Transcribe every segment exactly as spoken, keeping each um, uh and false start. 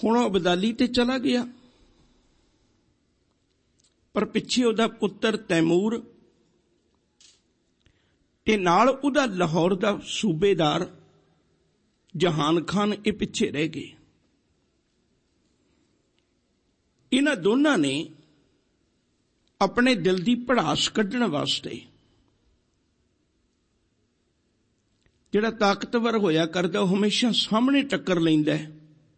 ਹੁਣ ਉਹ ਅਬਦਾਲੀ ਤੇ ਚਲਾ ਗਿਆ, ਪਰ ਪਿੱਛੇ ਉਹਦਾ ਪੁੱਤਰ ਤੈਮੂਰ ਤੇ ਨਾਲ ਉਹਦਾ ਲਾਹੌਰ ਦਾ ਸੂਬੇਦਾਰ ਜਹਾਨ ਖਾਨ ਇਹ ਪਿੱਛੇ ਰਹਿ ਗਏ। ਇਹਨਾਂ ਦੋਨਾਂ ਨੇ ਆਪਣੇ ਦਿਲ ਦੀ ਭੜਾਸ ਕੱਢਣ ਵਾਸਤੇ, ਜਿਹੜਾ ਤਾਕਤਵਰ ਹੋਇਆ ਕਰਦਾ ਉਹ ਹਮੇਸ਼ਾ ਸਾਹਮਣੇ ਟੱਕਰ ਲੈਂਦਾ ਹੈ,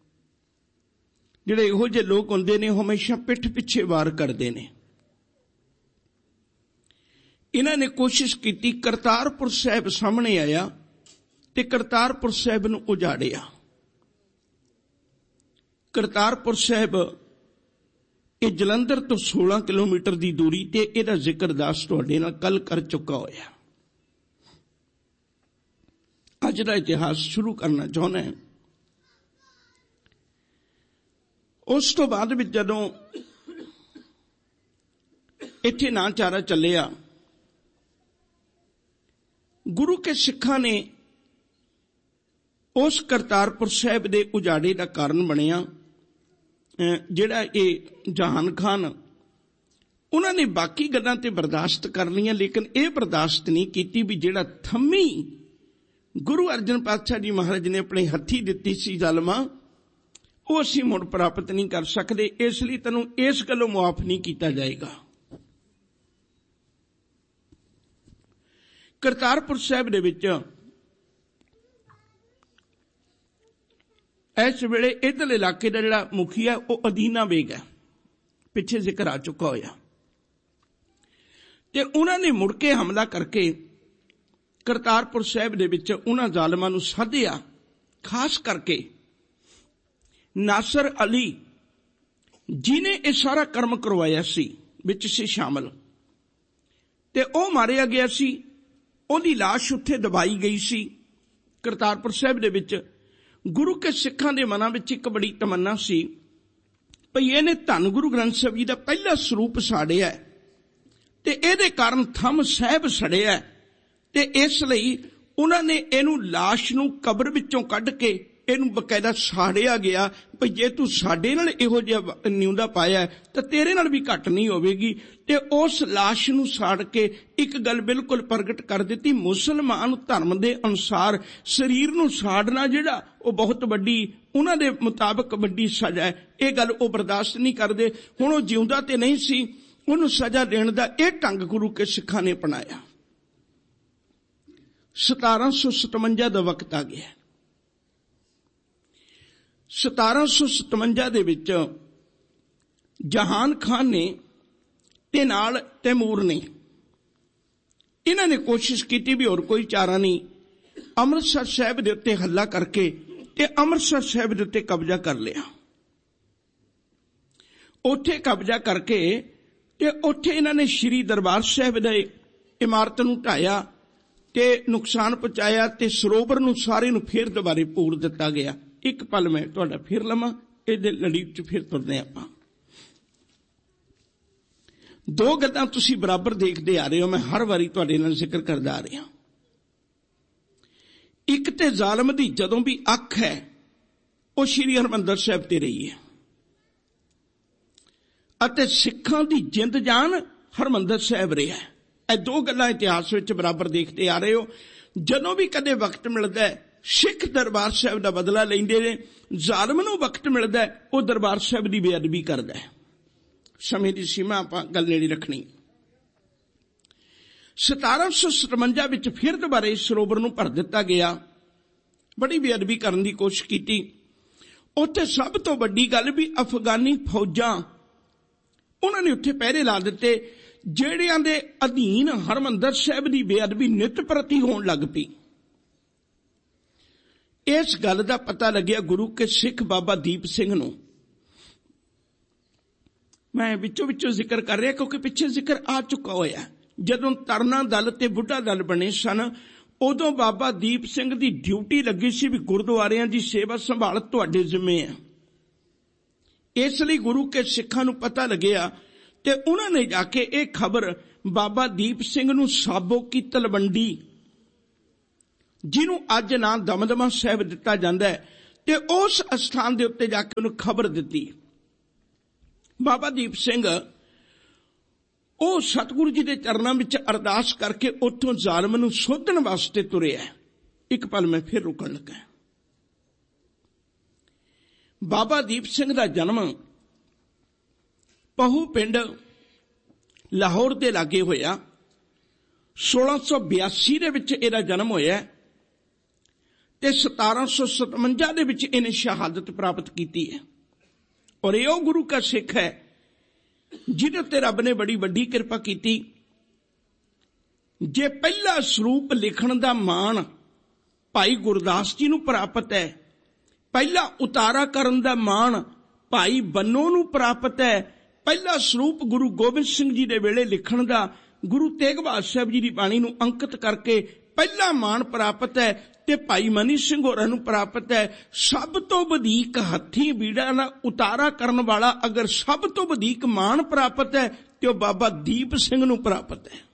ਜਿਹੜੇ ਇਹੋ ਜਿਹੇ ਲੋਕ ਹੁੰਦੇ ਨੇ ਉਹ ਹਮੇਸ਼ਾ ਪਿੱਠ ਪਿੱਛੇ ਵਾਰ ਕਰਦੇ ਨੇ। ਇਹਨਾਂ ਨੇ ਕੋਸ਼ਿਸ਼ ਕੀਤੀ, ਕਰਤਾਰਪੁਰ ਸਾਹਿਬ ਸਾਹਮਣੇ ਆਇਆ ਤੇ ਕਰਤਾਰਪੁਰ ਸਾਹਿਬ ਨੂੰ ਉਜਾੜਿਆ। ਕਰਤਾਰਪੁਰ ਸਾਹਿਬ ਇਹ ਜਲੰਧਰ ਤੋਂ ਸੋਲਾਂ ਕਿਲੋਮੀਟਰ ਦੀ ਦੂਰੀ ਤੇ, ਇਹਦਾ ਜ਼ਿਕਰ ਦਾਸ ਤੁਹਾਡੇ ਨਾਲ ਕੱਲ ਕਰ ਚੁੱਕਾ ਹੋਇਆ। ਅੱਜ ਦਾ ਇਤਿਹਾਸ ਸ਼ੁਰੂ ਕਰਨਾ ਚਾਹੁੰਦਾ ਹਾਂ। ਉਸ ਤੋਂ ਬਾਅਦ ਵਿੱਚ ਜਦੋਂ ਇੱਥੇ ਨਾ ਚਾਰਾ ਚੱਲਿਆ, ਗੁਰੂ ਕੇ ਸਿੱਖਾਂ ਨੇ ਉਸ ਕਰਤਾਰਪੁਰ ਸਾਹਿਬ ਦੇ ਉਜਾੜੇ ਦਾ ਕਾਰਨ ਬਣਿਆ। ਜਿਹੜਾ ਇਹ ਜਹਾਨ ਖਾਨ, ਉਹਨਾਂ ਨੇ ਬਾਕੀ ਗੱਲਾਂ ਤੇ ਬਰਦਾਸ਼ਤ ਕਰ ਲਈਆਂ, ਲੇਕਿਨ ਇਹ ਬਰਦਾਸ਼ਤ ਨਹੀਂ ਕੀਤੀ ਵੀ ਜਿਹੜਾ ਥੰਮੀ ਗੁਰੂ ਅਰਜਨ ਪਾਤਸ਼ਾਹ ਜੀ ਮਹਾਰਾਜ ਨੇ ਆਪਣੇ ਹੱਥੀ ਦਿੱਤੀ ਸੀ ਜ਼ਾਲਮਾਂ, ਉਹ ਅਸੀਂ ਮੁੜ ਪ੍ਰਾਪਤ ਨਹੀਂ ਕਰ ਸਕਦੇ, ਇਸ ਲਈ ਤੈਨੂੰ ਇਸ ਗੱਲੋਂ ਮੁਆਫ ਨਹੀਂ ਕੀਤਾ ਜਾਏਗਾ। ਕਰਤਾਰਪੁਰ ਸਾਹਿਬ ਦੇ ਵਿੱਚ ਇਸ ਵੇਲੇ ਇੱਧਰਲੇ ਇਲਾਕੇ ਦਾ ਜਿਹੜਾ ਮੁਖੀਆ ਉਹ ਅਦੀਨਾ ਬੇਗ ਹੈ, ਪਿੱਛੇ ਜ਼ਿਕਰ ਆ ਚੁੱਕਾ ਹੋਇਆ, ਤੇ ਉਹਨਾਂ ਨੇ ਮੁੜ ਕੇ ਹਮਲਾ ਕਰਕੇ ਕਰਤਾਰਪੁਰ ਸਾਹਿਬ ਦੇ ਵਿੱਚ ਉਹਨਾਂ ਜ਼ਾਲਮਾਂ ਨੂੰ ਸਾਧਿਆ। ਖਾਸ ਕਰਕੇ ਨਾਸਰ ਅਲੀ ਜਿਹਨੇ ਇਹ ਸਾਰਾ ਕਰਮ ਕਰਵਾਇਆ ਸੀ ਵਿੱਚ ਸੀ ਸ਼ਾਮਲ, ਤੇ ਉਹ ਮਾਰਿਆ ਗਿਆ ਸੀ। ਉਹਦੀ ਲਾਸ਼ ਉੱਥੇ ਦਬਾਈ ਗਈ ਸੀ ਕਰਤਾਰਪੁਰ ਸਾਹਿਬ ਦੇ ਵਿੱਚ। ਗੁਰੂ ਕੇ ਸਿੱਖਾਂ ਦੇ ਮਨਾਂ ਵਿੱਚ ਇੱਕ ਬੜੀ ਤਮੰਨਾ ਸੀ ਭਈ ਇਹਨੇ ਧੰਨ ਗੁਰੂ ਗ੍ਰੰਥ ਸਾਹਿਬ ਜੀ ਦਾ ਪਹਿਲਾ ਸਰੂਪ ਸਾੜਿਆ ਤੇ ਇਹਦੇ ਕਾਰਨ ਥੰਮ ਸਾਹਿਬ ਸੜਿਆ, ਤੇ ਇਸ ਲਈ ਉਹਨਾਂ ਨੇ ਇਹਨੂੰ ਲਾਸ਼ ਨੂੰ ਕਬਰ ਵਿੱਚੋਂ ਕੱਢ ਕੇ ਇਹਨੂੰ ਬਕਾਇਦਾ ਸਾੜਿਆ ਗਿਆ ਭਈ ਜੇ ਤੂੰ ਸਾਡੇ ਨਾਲ ਇਹੋ ਜਿਹਾ ਨਿਉਂਦਾ ਪਾਇਆ ਤਾਂ ਤੇਰੇ ਨਾਲ ਵੀ ਘੱਟ ਨਹੀਂ ਹੋਵੇਗੀ। ਤੇ ਉਸ ਲਾਸ਼ ਨੂੰ ਸਾੜ ਕੇ ਇੱਕ ਗੱਲ ਬਿਲਕੁਲ ਪ੍ਰਗਟ ਕਰ ਦਿੱਤੀ, ਮੁਸਲਮਾਨ ਧਰਮ ਦੇ ਅਨੁਸਾਰ ਸਰੀਰ ਨੂੰ ਸਾੜਨਾ ਜਿਹੜਾ ਉਹ ਬਹੁਤ ਵੱਡੀ, ਉਹਨਾਂ ਦੇ ਮੁਤਾਬਕ ਵੱਡੀ ਸਜ਼ਾ ਹੈ। ਇਹ ਗੱਲ ਉਹ ਬਰਦਾਸ਼ਤ ਨਹੀਂ ਕਰਦੇ। ਹੁਣ ਉਹ ਜਿਉਂਦਾ ਤੇ ਨਹੀਂ ਸੀ, ਉਹਨੂੰ ਸਜ਼ਾ ਦੇਣ ਦਾ ਇਹ ਢੰਗ ਗੁਰੂ ਕੇ ਸਿੱਖਾਂ ਨੇ ਅਪਣਾਇਆ। ਸਤਾਰਾਂ ਸੌ ਸਤਵੰਜਾ ਦਾ ਵਕਤ ਆ ਗਿਆ। ਸਤਾਰਾਂ ਸੌ ਸਤਵੰਜਾ ਦੇ ਵਿੱਚ ਜਹਾਨ ਖਾਨ ਨੇ ਤੇ ਨਾਲ ਤੈਮੂਰ ਨੇ, ਇਹਨਾਂ ਨੇ ਕੋਸ਼ਿਸ਼ ਕੀਤੀ ਵੀ ਹੋਰ ਕੋਈ ਚਾਰਾ ਨਹੀਂ, ਅੰਮ੍ਰਿਤਸਰ ਸਾਹਿਬ ਦੇ ਉੱਤੇ ਹੱਲਾ ਕਰਕੇ ਤੇ ਅੰਮ੍ਰਿਤਸਰ ਸਾਹਿਬ ਦੇ ਉੱਤੇ ਕਬਜ਼ਾ ਕਰ ਲਿਆ। ਉੱਥੇ ਕਬਜ਼ਾ ਕਰਕੇ ਤੇ ਉੱਥੇ ਇਹਨਾਂ ਨੇ ਸ਼੍ਰੀ ਦਰਬਾਰ ਸਾਹਿਬ ਦੇ ਇਮਾਰਤ ਨੂੰ ਢਾਇਆ ਤੇ ਨੁਕਸਾਨ ਪਹੁੰਚਾਇਆ, ਤੇ ਸਰੋਵਰ ਨੂੰ ਸਾਰੇ ਨੂੰ ਫੇਰ ਦੁਬਾਰੇ ਪੂਰ ਦਿੱਤਾ ਗਿਆ। ਇੱਕ ਪਲ ਮੈਂ ਤੁਹਾਡਾ ਫਿਰ ਲਵਾਂ, ਇਹਦੇ ਲੜੀ ਚ ਫਿਰ ਤੁਰਦੇ ਆਪਾਂ। ਦੋ ਗੱਲਾਂ ਤੁਸੀਂ ਬਰਾਬਰ ਦੇਖਦੇ ਆ ਰਹੇ ਹੋ, ਮੈਂ ਹਰ ਵਾਰੀ ਤੁਹਾਡੇ ਨਾਲ ਜ਼ਿਕਰ ਕਰਦਾ ਆ ਰਿਹਾ। ਇੱਕ ਤੇ ਜ਼ਾਲਮ ਦੀ ਜਦੋਂ ਵੀ ਅੱਖ ਹੈ ਉਹ ਸ਼੍ਰੀ ਹਰਿਮੰਦਰ ਸਾਹਿਬ ਤੇ ਰਹੀ ਹੈ, ਅਤੇ ਸਿੱਖਾਂ ਦੀ ਜਿੰਦ ਜਾਨ ਹਰਿਮੰਦਰ ਸਾਹਿਬ ਰਿਹਾ। ਇਹ ਦੋ ਗੱਲਾਂ ਇਤਿਹਾਸ ਵਿੱਚ ਬਰਾਬਰ ਦੇਖਦੇ ਆ ਰਹੇ ਹੋ। ਜਦੋਂ ਵੀ ਕਦੇ ਵਕਤ ਮਿਲਦਾ ਹੈ ਸਿੱਖ ਦਰਬਾਰ ਸਾਹਿਬ ਦਾ ਬਦਲਾ ਲੈਂਦੇ ਨੇ, ਜ਼ਾਲਮ ਨੂੰ ਵਕਤ ਮਿਲਦਾ ਹੈ ਉਹ ਦਰਬਾਰ ਸਾਹਿਬ ਦੀ ਬੇਅਦਬੀ ਕਰਦਾ ਹੈ। ਸਮੇਂ ਦੀ ਸੀਮਾ ਆਪਾਂ ਗੱਲ ਨੇੜੇ ਰੱਖਣੀ। ਸਤਾਰਾਂ ਸੌ ਸਤਵੰਜਾ ਵਿੱਚ ਫਿਰ ਦੁਬਾਰਾ ਇਸ ਸਰੋਵਰ ਨੂੰ ਭਰ ਦਿੱਤਾ ਗਿਆ। ਬੜੀ ਬੇਅਦਬੀ ਕਰਨ ਦੀ ਕੋਸ਼ਿਸ਼ ਕੀਤੀ। ਉੱਥੇ ਸਭ ਤੋਂ ਵੱਡੀ ਗੱਲ ਵੀ ਅਫਗਾਨੀ ਫੌਜਾਂ ਉਹਨਾਂ ਨੇ ਉੱਥੇ ਪਹਿਰੇ ਲਾ ਦਿੱਤੇ, ਜਿਹੜਿਆਂ ਦੇ ਅਧੀਨ ਹਰਿਮੰਦਰ ਸਾਹਿਬ ਦੀ ਬੇਅਦਬੀ ਨਿਤ ਪ੍ਰਤੀ ਹੋਣ ਲੱਗ ਪਈ। ਇਸ ਗੱਲ ਦਾ ਪਤਾ ਲੱਗਿਆ ਗੁਰੂ ਕੇ ਸਿੱਖ ਬਾਬਾ ਦੀਪ ਸਿੰਘ ਨੂੰ। ਮੈਂ ਵਿੱਚੋਂ ਵਿੱਚੋਂ ਜ਼ਿਕਰ ਕਰ ਰਿਹਾ ਕਿਉਂਕਿ ਪਿੱਛੇ ਜ਼ਿਕਰ ਆ ਚੁੱਕਾ ਹੋਇਆ। ਜਦੋਂ ਤਰਨਾ ਦਲ ਤੇ ਬੁੱਢਾ ਦਲ ਬਣੇ ਸਨ, ਉਦੋਂ ਬਾਬਾ ਦੀਪ ਸਿੰਘ ਦੀ ਡਿਊਟੀ ਲੱਗੀ ਸੀ ਵੀ ਗੁਰਦੁਆਰਿਆਂ ਦੀ ਸੇਵਾ ਸੰਭਾਲ ਤੁਹਾਡੇ ਜ਼ਿੰਮੇ ਹੈ। ਇਸ ਲਈ ਗੁਰੂ ਕੇ ਸਿੱਖਾਂ ਨੂੰ ਪਤਾ ਲੱਗਿਆ ਤੇ ਉਹਨਾਂ ਨੇ ਜਾ ਕੇ ਇਹ ਖਬਰ ਬਾਬਾ ਦੀਪ ਸਿੰਘ ਨੂੰ ਸਾਬੋ ਕੀ ਤਲਵੰਡੀ, ਜਿਹਨੂੰ ਅੱਜ ਨਾਂ ਦਮਦਮਾ ਸਾਹਿਬ ਦਿੱਤਾ ਜਾਂਦਾ ਹੈ, ਤੇ ਉਸ ਅਸਥਾਨ ਦੇ ਉੱਤੇ ਜਾ ਕੇ ਉਹਨੂੰ ਖਬਰ ਦਿੱਤੀ। ਬਾਬਾ ਦੀਪ ਸਿੰਘ ਉਹ ਸਤਿਗੁਰੂ ਜੀ ਦੇ ਚਰਨਾਂ ਵਿੱਚ ਅਰਦਾਸ ਕਰਕੇ ਉੱਥੋਂ ਜ਼ਾਲਮ ਨੂੰ ਸੋਧਣ ਵਾਸਤੇ ਤੁਰਿਆ। ਇੱਕ ਪਲ ਮੈਂ ਫਿਰ ਰੁਕਣ ਲੱਗਾ। ਬਾਬਾ ਦੀਪ ਸਿੰਘ ਦਾ ਜਨਮ ਪਹੂ ਪਿੰਡ ਲਾਹੌਰ ਦੇ ਲਾਗੇ ਹੋਇਆ। ਸੋਲਾਂ ਸੌ ਬਿਆਸੀ ਦੇ ਵਿੱਚ ਇਹਦਾ ਜਨਮ ਹੋਇਆ ਤੇ ਸਤਾਰਾਂ ਸੌ ਸਤਵੰਜਾ ਦੇ ਵਿੱਚ ਇਹਨੇ ਸ਼ਹਾਦਤ ਪ੍ਰਾਪਤ ਕੀਤੀ ਹੈ। ਔਰ ਇਹ ਉਹ ਗੁਰੂ ਕਾ ਸਿੱਖ ਹੈ ਜਿਹਦੇ ਉੱਤੇ ਰੱਬ ਨੇ ਬੜੀ ਵੱਡੀ ਕਿਰਪਾ ਕੀਤੀ। ਜੇ ਪਹਿਲਾ ਸਰੂਪ ਲਿਖਣ ਦਾ ਮਾਣ ਭਾਈ ਗੁਰਦਾਸ ਜੀ ਨੂੰ ਪ੍ਰਾਪਤ ਹੈ, ਪਹਿਲਾ ਉਤਾਰਾ ਕਰਨ ਦਾ ਮਾਣ ਭਾਈ ਬੰਨੋ ਨੂੰ ਪ੍ਰਾਪਤ ਹੈ, ਪਹਿਲਾ ਸਰੂਪ ਗੁਰੂ ਗੋਬਿੰਦ ਸਿੰਘ ਜੀ ਦੇ ਵੇਲੇ ਲਿਖਣ ਦਾ ਗੁਰੂ ਤੇਗ ਬਹਾਦਰ ਸਾਹਿਬ ਜੀ ਦੀ ਬਾਣੀ ਨੂੰ ਅੰਕਿਤ ਕਰਕੇ ਪਹਿਲਾ ਮਾਣ ਪ੍ਰਾਪਤ ਹੈ ਤੇ ਭਾਈ ਮਨੀ ਸਿੰਘ ਹੋਰਾਂ ਨੂੰ ਪ੍ਰਾਪਤ ਹੈ। ਸਭ ਤੋਂ ਵਧੇਕ ਹੱਥੀਂ ਬੀੜਾ ਨਾਲ ਉਤਾਰਾ ਕਰਨ ਵਾਲਾ ਅਗਰ ਸਭ ਤੋਂ ਵਧੇਕ ਮਾਣ ਪ੍ਰਾਪਤ ਹੈ ਤੇ ਉਹ ਬਾਬਾ ਦੀਪ ਸਿੰਘ ਨੂੰ ਪ੍ਰਾਪਤ ਹੈ।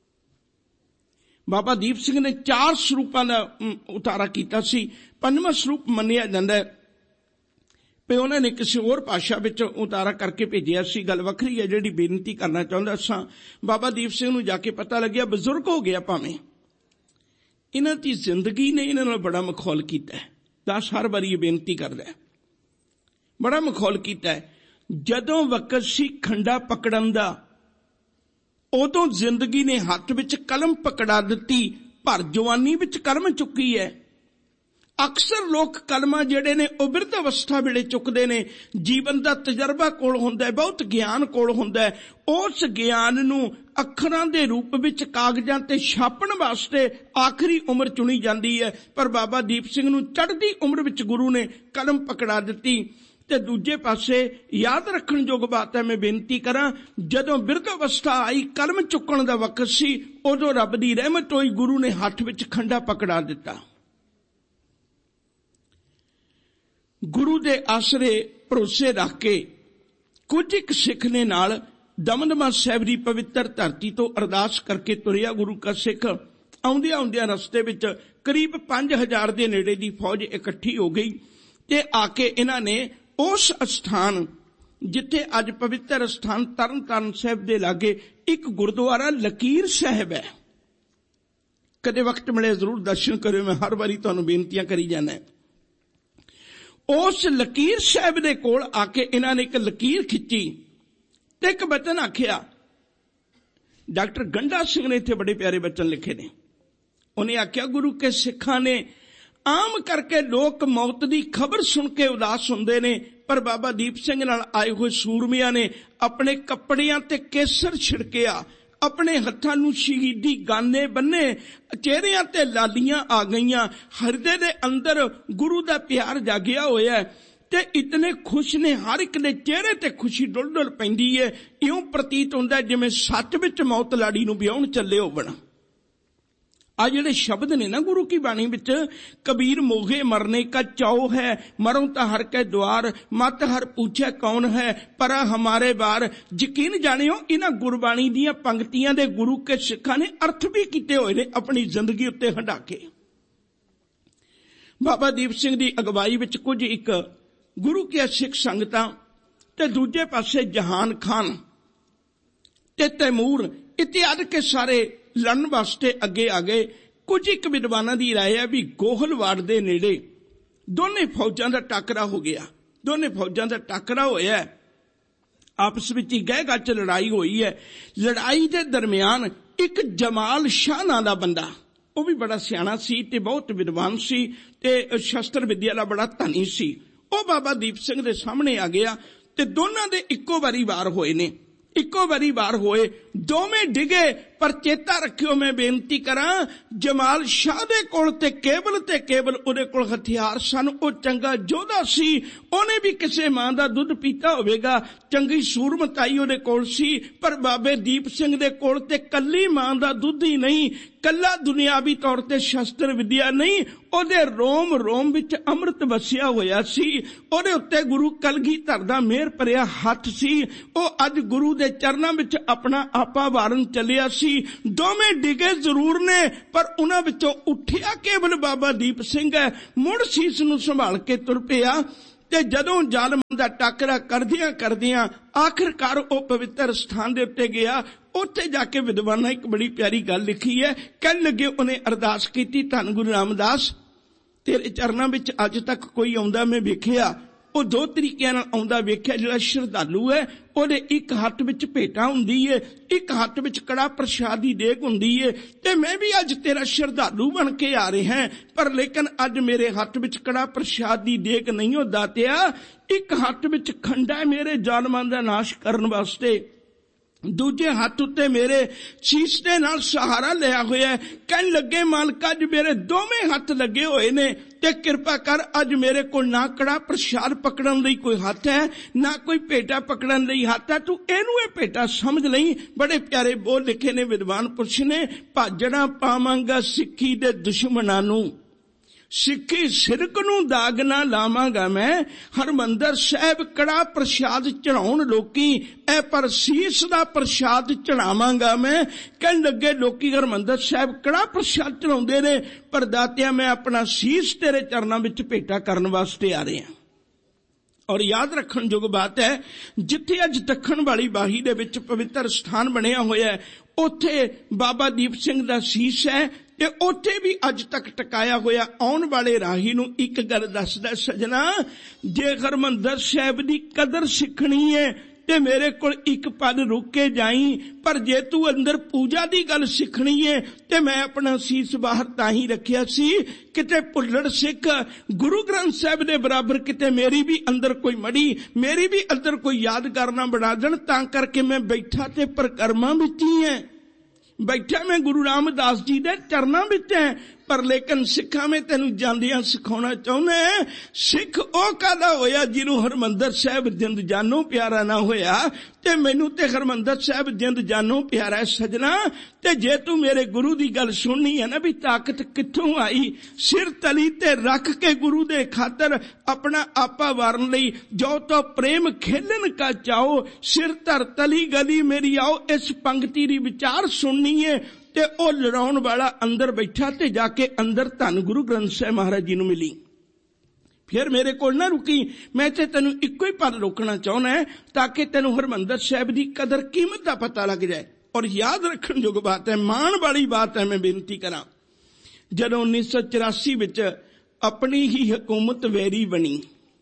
ਬਾਬਾ ਦੀਪ ਸਿੰਘ ਨੇ ਚਾਰ ਸਰੂਪਾਂ ਦਾ ਉਤਾਰਾ ਕੀਤਾ ਸੀ। ਪੰਜਵਾਂ ਸਰੂਪ ਮੰਨਿਆ ਜਾਂਦਾ ਹੈ ਵੀ ਉਹਨਾਂ ਨੇ ਕਿਸੇ ਹੋਰ ਭਾਸ਼ਾ ਵਿੱਚ ਉਤਾਰਾ ਕਰਕੇ ਭੇਜਿਆ ਸੀ। ਗੱਲ ਵੱਖਰੀ ਹੈ। ਜਿਹੜੀ ਬੇਨਤੀ ਕਰਨਾ ਚਾਹੁੰਦਾ ਸਾਂ, ਬਾਬਾ ਦੀਪ ਸਿੰਘ ਨੂੰ ਜਾ ਕੇ ਪਤਾ ਲੱਗਿਆ ਬਜ਼ੁਰਗ ਹੋ ਗਿਆ, ਭਾਵੇਂ ਇਹਨਾਂ ਦੀ ਜ਼ਿੰਦਗੀ ਨੇ ਇਹਨਾਂ ਨਾਲ ਬੜਾ ਮਖੌਲ ਕੀਤਾ ਹੈ। ਦਾਸ ਹਰ ਵਾਰੀ ਇਹ ਬੇਨਤੀ ਕਰਦਾ ਹੈ, ਬੜਾ ਮਖੌਲ ਕੀਤਾ ਹੈ। ਜਦੋਂ ਵਕਤ ਸੀ ਖੰਡਾ ਪਕੜਨ ਦਾ, ਉਦੋਂ ਜ਼ਿੰਦਗੀ ਨੇ ਹੱਥ ਵਿੱਚ ਕਲਮ ਪਕੜਾ ਦਿੱਤੀ, ਭਰ ਜਵਾਨੀ ਵਿੱਚ ਕਲਮ ਚੁੱਕੀ ਹੈ। ਅਕਸਰ ਲੋਕ ਕਲਮਾਂ ਜਿਹੜੇ ਨੇ ਉਹ ਬਿਰਧ ਅਵਸਥਾ ਵੇਲੇ ਚੁੱਕਦੇ ਨੇ। ਜੀਵਨ ਦਾ ਤਜਰਬਾ ਕੋਲ ਹੁੰਦਾ ਹੈ, ਬਹੁਤ ਗਿਆਨ ਕੋਲ ਹੁੰਦਾ ਹੈ। ਉਸ ਗਿਆਨ ਨੂੰ ਅੱਖਰਾਂ ਦੇ ਰੂਪ ਵਿੱਚ ਕਾਗਜ਼ਾਂ ਤੇ ਛਾਪਣ ਵਾਸਤੇ ਆਖਰੀ ਉਮਰ ਚੁਣੀ ਜਾਂਦੀ ਹੈ। ਪਰ ਬਾਬਾ ਦੀਪ ਸਿੰਘ ਨੂੰ ਚੜ੍ਹਦੀ ਉਮਰ ਵਿੱਚ ਗੁਰੂ ਨੇ ਕਲਮ ਪਕੜਾ ਦਿੱਤੀ। ਤੇ ਦੂਜੇ ਪਾਸੇ ਯਾਦ ਰੱਖਣ ਯੋਗ ਬਾਤ ਹੈ, ਮੈਂ ਬੇਨਤੀ ਕਰਾਂ, ਜਦੋਂ ਬਿਰਧ ਅਵਸਥਾ ਆਈ, ਕਲਮ ਚੁੱਕਣ ਦਾ ਵਕਤ ਸੀ, ਉਦੋਂ ਰੱਬ ਦੀ ਰਹਿਮਤ ਹੋਈ, ਗੁਰੂ ਨੇ ਹੱਥ ਵਿੱਚ ਖੰਡਾ ਪਕੜਾ ਦਿੱਤਾ। ਗੁਰੂ ਦੇ ਆਸਰੇ ਭਰੋਸੇ ਰੱਖ ਕੇ ਕੁਝ ਇੱਕ ਸਿੱਖ ਨੇ ਨਾਲ ਦਮਦਮਾ ਸਾਹਿਬ ਦੀ ਪਵਿੱਤਰ ਧਰਤੀ ਤੋਂ ਅਰਦਾਸ ਕਰਕੇ ਤੁਰਿਆ। ਗੁਰੂ ਕਾ ਸਿੱਖ ਆਉਂਦਿਆਂ ਆਉਂਦਿਆਂ ਰਸਤੇ ਵਿੱਚ ਕਰੀਬ ਪੰਜ ਹਜ਼ਾਰ ਦੇ ਨੇੜੇ ਦੀ ਫੌਜ ਇਕੱਠੀ ਹੋ ਗਈ ਤੇ ਆ ਕੇ ਇਹਨਾਂ ਨੇ ਉਸ ਅਸਥਾਨ ਜਿੱਥੇ ਅੱਜ ਪਵਿੱਤਰ ਅਸਥਾਨ ਤਰਨ ਤਾਰਨ ਸਾਹਿਬ ਦੇ ਲਾਗੇ ਇੱਕ ਗੁਰਦੁਆਰਾ ਲਕੀਰ ਸਾਹਿਬ ਹੈ, ਕਦੇ ਵਕਤ ਮਿਲੇ ਜ਼ਰੂਰ ਦਰਸ਼ਨ ਕਰਿਓ। ਮੈਂ ਹਰ ਵਾਰੀ ਤੁਹਾਨੂੰ ਬੇਨਤੀਆਂ ਕਰੀ ਜਾਂਦਾ। ਉਸ ਲਕੀਰ ਸਾਹਿਬ ਦੇ ਕੋਲ ਆ ਕੇ ਇਹਨਾਂ ਨੇ ਇੱਕ ਲਕੀਰ ਖਿੱਚੀ ਤੇ ਇੱਕ ਬਚਨ ਆਖਿਆ। ਡਾਕਟਰ ਗੰਡਾ ਸਿੰਘ ਨੇ ਇੱਥੇ ਬੜੇ ਪਿਆਰੇ ਬਚਨ ਲਿਖੇ ਨੇ। ਉਹਨੇ ਆਖਿਆ, ਗੁਰੂ ਕੇ ਸਿੱਖਾਂ ਨੇ ਆਮ ਕਰਕੇ ਲੋਕ ਮੌਤ ਦੀ ਖਬਰ ਸੁਣ ਕੇ ਉਦਾਸ ਹੁੰਦੇ ਨੇ, ਪਰ ਬਾਬਾ ਦੀਪ ਸਿੰਘ ਨਾਲ ਆਏ ਹੋਏ ਸੂਰਮਿਆਂ ਨੇ ਆਪਣੇ ਕੱਪੜਿਆਂ ਤੇ ਕੇਸਰ ਛਿੜਕਿਆ, ਆਪਣੇ ਹੱਥਾਂ ਨੂੰ ਸ਼ਹੀਦੀ ਗਾਨੇ ਬੰਨੇ, ਚਿਹਰਿਆਂ ਤੇ ਲਾਲੀਆਂ ਆ ਗਈਆਂ, ਹਿਰਦੇ ਦੇ ਅੰਦਰ ਗੁਰੂ ਦਾ ਪਿਆਰ ਜਾਗਿਆ ਹੋਇਆ ਤੇ ਇਤਨੇ ਖੁਸ਼ ਨੇ, ਹਰ ਇੱਕ ਦੇ ਚਿਹਰੇ ਤੇ ਖੁਸ਼ੀ ਡੁੱਲ ਡੁੱਲ ਪੈਂਦੀ ਹੈ। ਇਉਂ ਪ੍ਰਤੀਤ ਹੁੰਦਾ ਜਿਵੇਂ ਸੱਚ ਵਿੱਚ ਮੌਤ ਲਾੜੀ ਨੂੰ ਵਿਆਹੁਣ ਚੱਲੇ ਹੋਵਣ। ਆ ਜਿਹੜੇ ਸ਼ਬਦ ਨੇ ਨਾ ਗੁਰੂ ਕੀ ਬਾਣੀ ਵਿੱਚ, ਕਬੀਰ ਮੋਗੇ ਮਰਨੇ ਕਾ ਚਾਉ ਹੈ, ਮਰੋਂ ਤਾਂ ਹਰ ਕੇ ਦੁਆਰ, ਮਤ ਹਰ ਪੁੱਛੇ ਕੌਣ ਹੈ, ਪਰਾ ਹਮਾਰੇ ਬਾਰ। ਯਕੀਨ ਜਾਣਿਓ, ਇਹਨਾਂ ਗੁਰਬਾਣੀ ਦੀਆਂ ਪੰਕਤੀਆਂ ਦੇ ਗੁਰੂ ਕੇ ਸਿੱਖਾਂ ਨੇ ਅਰਥ ਵੀ ਕੀਤੇ ਹੋਏ ਨੇ ਆਪਣੀ ਜ਼ਿੰਦਗੀ ਉੱਤੇ ਹੰਢਾ ਕੇ। ਬਾਬਾ ਦੀਪ ਸਿੰਘ ਦੀ ਅਗਵਾਈ ਵਿੱਚ ਕੁਝ ਇੱਕ ਗੁਰੂ ਕੀ ਸਿੱਖ ਸੰਗਤਾਂ ਤੇ ਦੂਜੇ ਪਾਸੇ ਜਹਾਨ ਖਾਨ ਤੇ ਤੈਮੂਰ ਇਤਿਆਦਿ ਕੇ ਸਾਰੇ ਲੜਨ ਵਾਸਤੇ ਅੱਗੇ ਆ ਗਏ। ਕੁਝ ਇੱਕ ਵਿਦਵਾਨਾਂ ਦੀ ਰਾਏ ਹੈ ਵੀ ਗੋਹਲਵਾੜ ਦੇ ਨੇੜੇ ਦੋਨੇ ਫੌਜਾਂ ਦਾ ਟਾਕਰਾ ਹੋ ਗਿਆ। ਦੋਨੇ ਫੌਜਾਂ ਦਾ ਟਾਕਰਾ ਹੋਇਆ, ਆਪਸ ਵਿੱਚ ਹੀ ਗਹਿ ਗੱਚ ਲੜਾਈ ਹੋਈ ਹੈ। ਲੜਾਈ ਦੇ ਦਰਮਿਆਨ ਇੱਕ ਜਮਾਲ ਸ਼ਾਹ ਨਾਂ ਦਾ ਬੰਦਾ, ਉਹ ਵੀ ਬੜਾ ਸਿਆਣਾ ਸੀ ਤੇ ਬਹੁਤ ਵਿਦਵਾਨ ਸੀ ਤੇ ਸ਼ਸਤਰ ਵਿਦਿਆ ਦਾ ਬੜਾ ਧਨੀ ਸੀ। ਉਹ ਬਾਬਾ ਦੀਪ ਸਿੰਘ ਦੇ ਸਾਹਮਣੇ ਆ ਗਿਆ ਤੇ ਦੋਨਾਂ ਦੇ ਇੱਕੋ ਵਾਰੀ ਵਾਰ ਹੋਏ ਨੇ। ਇੱਕੋ ਵਾਰੀ ਵਾਰ ਹੋਏ, ਦੋਵੇਂ ਡਿਗੇ। ਪਰ ਚੇਤਾ ਰੱਖਿਓ, ਮੈਂ ਬੇਨਤੀ ਕਰਾਂ, ਜਮਾਲ ਸ਼ਾਹ ਦੇ ਕੋਲ ਤੇ ਕੇਵਲ ਤੇ ਕੇਵਲ ਉਹਦੇ ਕੋਲ ਹਥਿਆਰ ਸਨ। ਉਹ ਚੰਗਾ ਯੋਧਾ ਸੀ, ਉਹਨੇ ਵੀ ਕਿਸੇ ਮਾਂ ਦਾ ਦੁੱਧ ਪੀਤਾ ਹੋਵੇਗਾ, ਚੰਗੀ ਸੂਰਮਤਾਈ ਉਹਦੇ ਕੋਲ ਸੀ। ਪਰ ਬਾਬੇ ਦੀਪ ਸਿੰਘ ਦੇ ਕੋਲ ਤੇ ਕੱਲੀ ਮਾਂ ਦਾ ਦੁੱਧ ਹੀ ਨਹੀਂ, ਕੱਲਾ ਦੁਨਿਆਵੀ ਤੌਰ ਤੇ ਸ਼ਸਤਰ ਵਿਦਿਆ ਨਹੀਂ, ਉਹਦੇ ਰੋਮ ਰੋਮ ਵਿੱਚ ਅੰਮ੍ਰਿਤ ਵਸਿਆ ਹੋਇਆ ਸੀ। ਉਹਦੇ ਉੱਤੇ ਗੁਰੂ ਕਲਗੀਧਰ ਦਾ ਮਿਹਰ ਭਰਿਆ ਹੱਥ ਸੀ। ਉਹ ਅੱਜ ਗੁਰੂ ਦੇ ਚਰਨਾਂ ਵਿੱਚ ਆਪਣਾ ਆਪਾ ਵਾਰਨ ਚੱਲਿਆ ਸੀ। ਦੋਵੇਂ ਡਿਗੇ ਜ਼ਰੂਰ ਨੇ, ਪਰ ਉਹਨਾਂ ਵਿੱਚੋਂ ਉੱਠਿਆ ਕੇਵਲ ਬਾਬਾ ਦੀਪ ਸਿੰਘ ਹੈ। ਮੁੜ ਸੀਸ ਨੂੰ ਸੰਭਾਲ ਕੇ ਤੁਰ ਪਿਆ ਤੇ ਜਦੋਂ ਜ਼ਾਲਮਾਂ ਦਾ ਟਾਕਰਾ ਕਰਦਿਆਂ ਕਰਦਿਆਂ ਆਖਿਰਕਾਰ ਉਹ ਪਵਿੱਤਰ ਸਥਾਨ ਦੇ ਉੱਤੇ ਗਿਆ। ਉੱਥੇ ਜਾ ਕੇ ਵਿਦਵਾਨਾਂ ਇੱਕ ਬੜੀ ਪਿਆਰੀ ਗੱਲ ਲਿਖੀ ਹੈ। ਕਹਿਣ ਲੱਗੇ, ਉਹਨੇ ਅਰਦਾਸ ਕੀਤੀ, ਧੰਨ ਗੁਰੂ ਰਾਮਦਾਸ, ਤੇਰੇ ਚਰਨਾਂ ਵਿੱਚ ਅੱਜ ਤੱਕ ਕੋਈ ਆਉਂਦਾ ਮੈਂ ਵੇਖਿਆ, ਉਹ ਦੋ ਤਰੀਕਿਆਂ ਨਾਲ ਆਉਂਦਾ ਵੇਖਿਆ। ਜਿਹੜਾ ਸ਼ਰਧਾਲੂ ਹੈ ਉਹਦੇ ਇੱਕ ਹੱਥ ਵਿੱਚ ਭੇਟਾ ਹੁੰਦੀ ਹੈ, ਇੱਕ ਹੱਥ ਵਿੱਚ ਕੜਾ ਪ੍ਰਸ਼ਾਦ ਦੀ ਦੇਗ ਹੁੰਦੀ ਹੈ, ਤੇ ਮੈਂ ਵੀ ਅੱਜ ਤੇਰਾ ਸ਼ਰਧਾਲੂ ਬਣ ਕੇ ਆ ਰਿਹਾ, ਪਰ ਲੇਕਿਨ ਅੱਜ ਮੇਰੇ ਹੱਥ ਵਿੱਚ ਕੜਾ ਪ੍ਰਸ਼ਾਦ ਦੀ ਦੇਗ ਨਹੀਂ ਹੋ ਦਾਤਿਆ, ਇੱਕ ਹੱਥ ਵਿੱਚ ਖੰਡਾ ਹੈ ਮੇਰੇ ਜ਼ਾਲਮਾਂ ਦਾ ਨਾਸ਼ ਕਰਨ ਵਾਸਤੇ, ਦੂਜੇ ਹੱਥ ਉੱਤੇ ਮੇਰੇ ਸੀਸ ਦੇ ਨਾਲ ਸਹਾਰਾ ਲਿਆ ਹੋਇਆ। ਕਹਿਣ ਲੱਗੇ, ਮਾਲਕ ਅੱਜ ਮੇਰੇ ਦੋਵੇਂ ਹੱਥ ਲੱਗੇ ਹੋਏ ਨੇ, ਤੇ ਕਿਰਪਾ ਕਰ ਅੱਜ ਮੇਰੇ ਕੋਲ ਨਾ ਕੜਾ ਪ੍ਰਸ਼ਾਦ ਪਕੜਨ ਲਈ ਕੋਈ ਹੱਥ ਹੈ, ਨਾ ਕੋਈ ਭੇਟਾ ਪਕੜਨ ਲਈ ਹੱਥ ਹੈ, ਤੂੰ ਇਹਨੂੰ ਇਹ ਭੇਟਾ ਸਮਝ ਲਈ। ਬੜੇ ਪਿਆਰੇ ਬੋਲ ਲਿਖੇ ਨੇ ਵਿਦਵਾਨ ਪੁਰਸ਼ ਨੇ, ਭਾਜਣਾ ਪਾਵਾਂਗਾ ਸਿੱਖੀ ਦੇ ਦੁਸ਼ਮਣਾਂ ਨੂੰ, ਸਿੱਖੀ ਸਿਰਕ ਨੂੰ ਦਾਗ ਨਾ ਲਾਵਾਂਗਾ ਮੈਂ, ਹਰਮੰਦਰ ਸਾਹਿਬ ਕੜਾ ਪ੍ਰਸ਼ਾਦ ਚੜਾਉਣ ਲੋਕੀ, ਐ ਪਰ ਸੀਸ ਦਾ ਪ੍ਰਸ਼ਾਦ ਚੜਾਵਾਂਗਾ ਮੈਂ। ਕਹਿਣ ਲੱਗੇ, ਲੋਕੀ ਹਰਮੰਦਰ ਸਾਹਿਬ ਕੜਾ ਪ੍ਰਸ਼ਾਦ ਚੜਾਉਂਦੇ ਨੇ, ਪਰ ਦਾਤਿਆ ਮੈਂ ਆਪਣਾ ਸੀਸ ਤੇਰੇ ਚਰਨਾਂ ਵਿੱਚ ਭੇਟਾ ਕਰਨ ਵਾਸਤੇ ਆ ਰਿਹਾ। ਔਰ ਯਾਦ ਰੱਖਣ ਯੋਗ ਬਾਤ ਹੈ, ਜਿੱਥੇ ਅੱਜ ਦੱਖਣ ਵਾਲੀ ਬਾਹੀ ਦੇ ਵਿੱਚ ਪਵਿੱਤਰ ਸਥਾਨ ਬਣਿਆ ਹੋਇਆ, ਉੱਥੇ ਬਾਬਾ ਦੀਪ ਸਿੰਘ ਦਾ ਸੀਸ ਹੈ, ਤੇ ਉੱਥੇ ਵੀ ਅੱਜ ਤੱਕ ਟਿਕਾਇਆ ਹੋਇਆ। ਆਉਣ ਵਾਲੇ ਰਾਹੀ ਨੂੰ ਇੱਕ ਗੱਲ ਦੱਸਦਾ, ਸਜਣਾ, ਜੇ ਹਰਿਮੰਦਰ ਸਾਹਿਬ ਦੀ ਕਦਰ ਸਿੱਖਣੀ ਹੈ ਤੇ ਮੇਰੇ ਕੋਲ ਇੱਕ ਪਲ ਰੁਕ ਕੇ ਜਾਈ, ਪਰ ਜੇ ਤੂੰ ਅੰਦਰ ਪੂਜਾ ਦੀ ਗੱਲ ਸਿੱਖਣੀ ਹੈ ਤੇ ਮੈਂ ਆਪਣਾ ਸੀਸ ਬਾਹਰ ਤਾਂ ਹੀ ਰੱਖਿਆ ਸੀ, ਕਿਤੇ ਭੁੱਲੜ ਸਿੱਖ ਗੁਰੂ ਗ੍ਰੰਥ ਸਾਹਿਬ ਦੇ ਬਰਾਬਰ ਕਿਤੇ ਮੇਰੀ ਵੀ ਅੰਦਰ ਕੋਈ ਮੜੀ, ਮੇਰੀ ਵੀ ਅੰਦਰ ਕੋਈ ਯਾਦਗਾਰ ਨਾ ਬਣਾ ਦੇਣ, ਤਾਂ ਕਰਕੇ ਮੈਂ ਬੈਠਾ ਤੇ ਪ੍ਰਕਰਮਾਂ ਵਿੱਚ ਹੀ ਹੈ, ਬੈਠਾ ਮੈਂ ਗੁਰੂ ਰਾਮਦਾਸ ਜੀ ਦੇ ਚਰਨਾਂ ਵਿੱਚ ਹੈ। ਪਰ ਲੇਕਿਨ ਸਿੱਖਾਂ ਮੈਂ ਤੈਨੂੰ ਜਾਂਦਿਆਂ ਸਿਖਾਉਣਾ ਚਾਹੁੰਦਾ, ਸਿੱਖ ਉਹ ਕਾਹਦਾ ਹੋਇਆ ਜਿਹਨੂੰ ਹਰਿਮੰਦਰ ਸਾਹਿਬ ਜਿੰਦ ਜਾਨੋਂ ਪਿਆਰਾ ਨਾ ਹੋਇਆ, ਤੇ ਮੈਨੂੰ ਤੇ ਹਰਿਮੰਦਰ ਸਾਹਿਬ ਜਿੰਦ ਜਾਨੋਂ ਪਿਆਰਾ ਹੈ ਸਜਣਾ। ਤੇ ਜੇ ਤੂੰ ਮੇਰੇ ਗੁਰੂ ਦੀ ਗੱਲ ਸੁਣਨੀ ਹੈ ਨਾ, ਵੀ ਤਾਕਤ ਕਿੱਥੋਂ ਆਈ, ਸਿਰ ਤਲੀ ਤੇ ਰੱਖ ਕੇ ਗੁਰੂ ਦੇ ਖਾਤਰ ਆਪਣਾ ਆਪਾ ਵਾਰਨ ਲਈ, ਜੋ ਤੋ ਪ੍ਰੇਮ ਖੇਲਣ ਕਾ ਚਾਓ, ਸਿਰ ਧਰ ਤਲੀ ਗਲੀ ਮੇਰੀ ਆਓ, ਇਸ ਪੰਕਤੀ ਦੀ ਵਿਚਾਰ ਸੁਣਨੀ ਹੈ। ਤੇ ਉਹ ਲੜਾਉਣ ਵਾਲਾ ਅੰਦਰ ਬੈਠਾ ਤੇ ਜਾ ਕੇ ਅੰਦਰ ਧੰਨ ਗੁਰੂ ਗ੍ਰੰਥ ਸਾਹਿਬ ਮਹਾਰਾਜ ਜੀ ਨੂੰ ਮਿਲੀ। ਫਿਰ ਮੇਰੇ ਕੋਲ ਨਾ ਰੁਕੀ, ਮੈਂ ਤੇ ਤੈਨੂੰ ਇੱਕੋ ਹੀ ਪਲ ਰੋਕਣਾ ਚਾਹੁੰਦਾ, ਤਾਂ ਕਿ ਤੈਨੂੰ ਹਰਿਮੰਦਰ ਸਾਹਿਬ ਦੀ ਕਦਰ ਕੀਮਤ ਦਾ ਪਤਾ ਲੱਗ ਜਾਏ। ਔਰ ਯਾਦ ਰੱਖਣ ਯੋਗ ਬਾਤ ਹੈ, ਮਾਣ ਵਾਲੀ ਬਾਤ ਹੈ, ਮੈਂ ਬੇਨਤੀ ਕਰਾਂ, ਜਦੋਂ ਉੱਨੀ ਸੌ ਚੁਰਾਸੀ ਵਿੱਚ ਆਪਣੀ ਹੀ ਹਕੂਮਤ ਵੈਰੀ ਬਣੀ,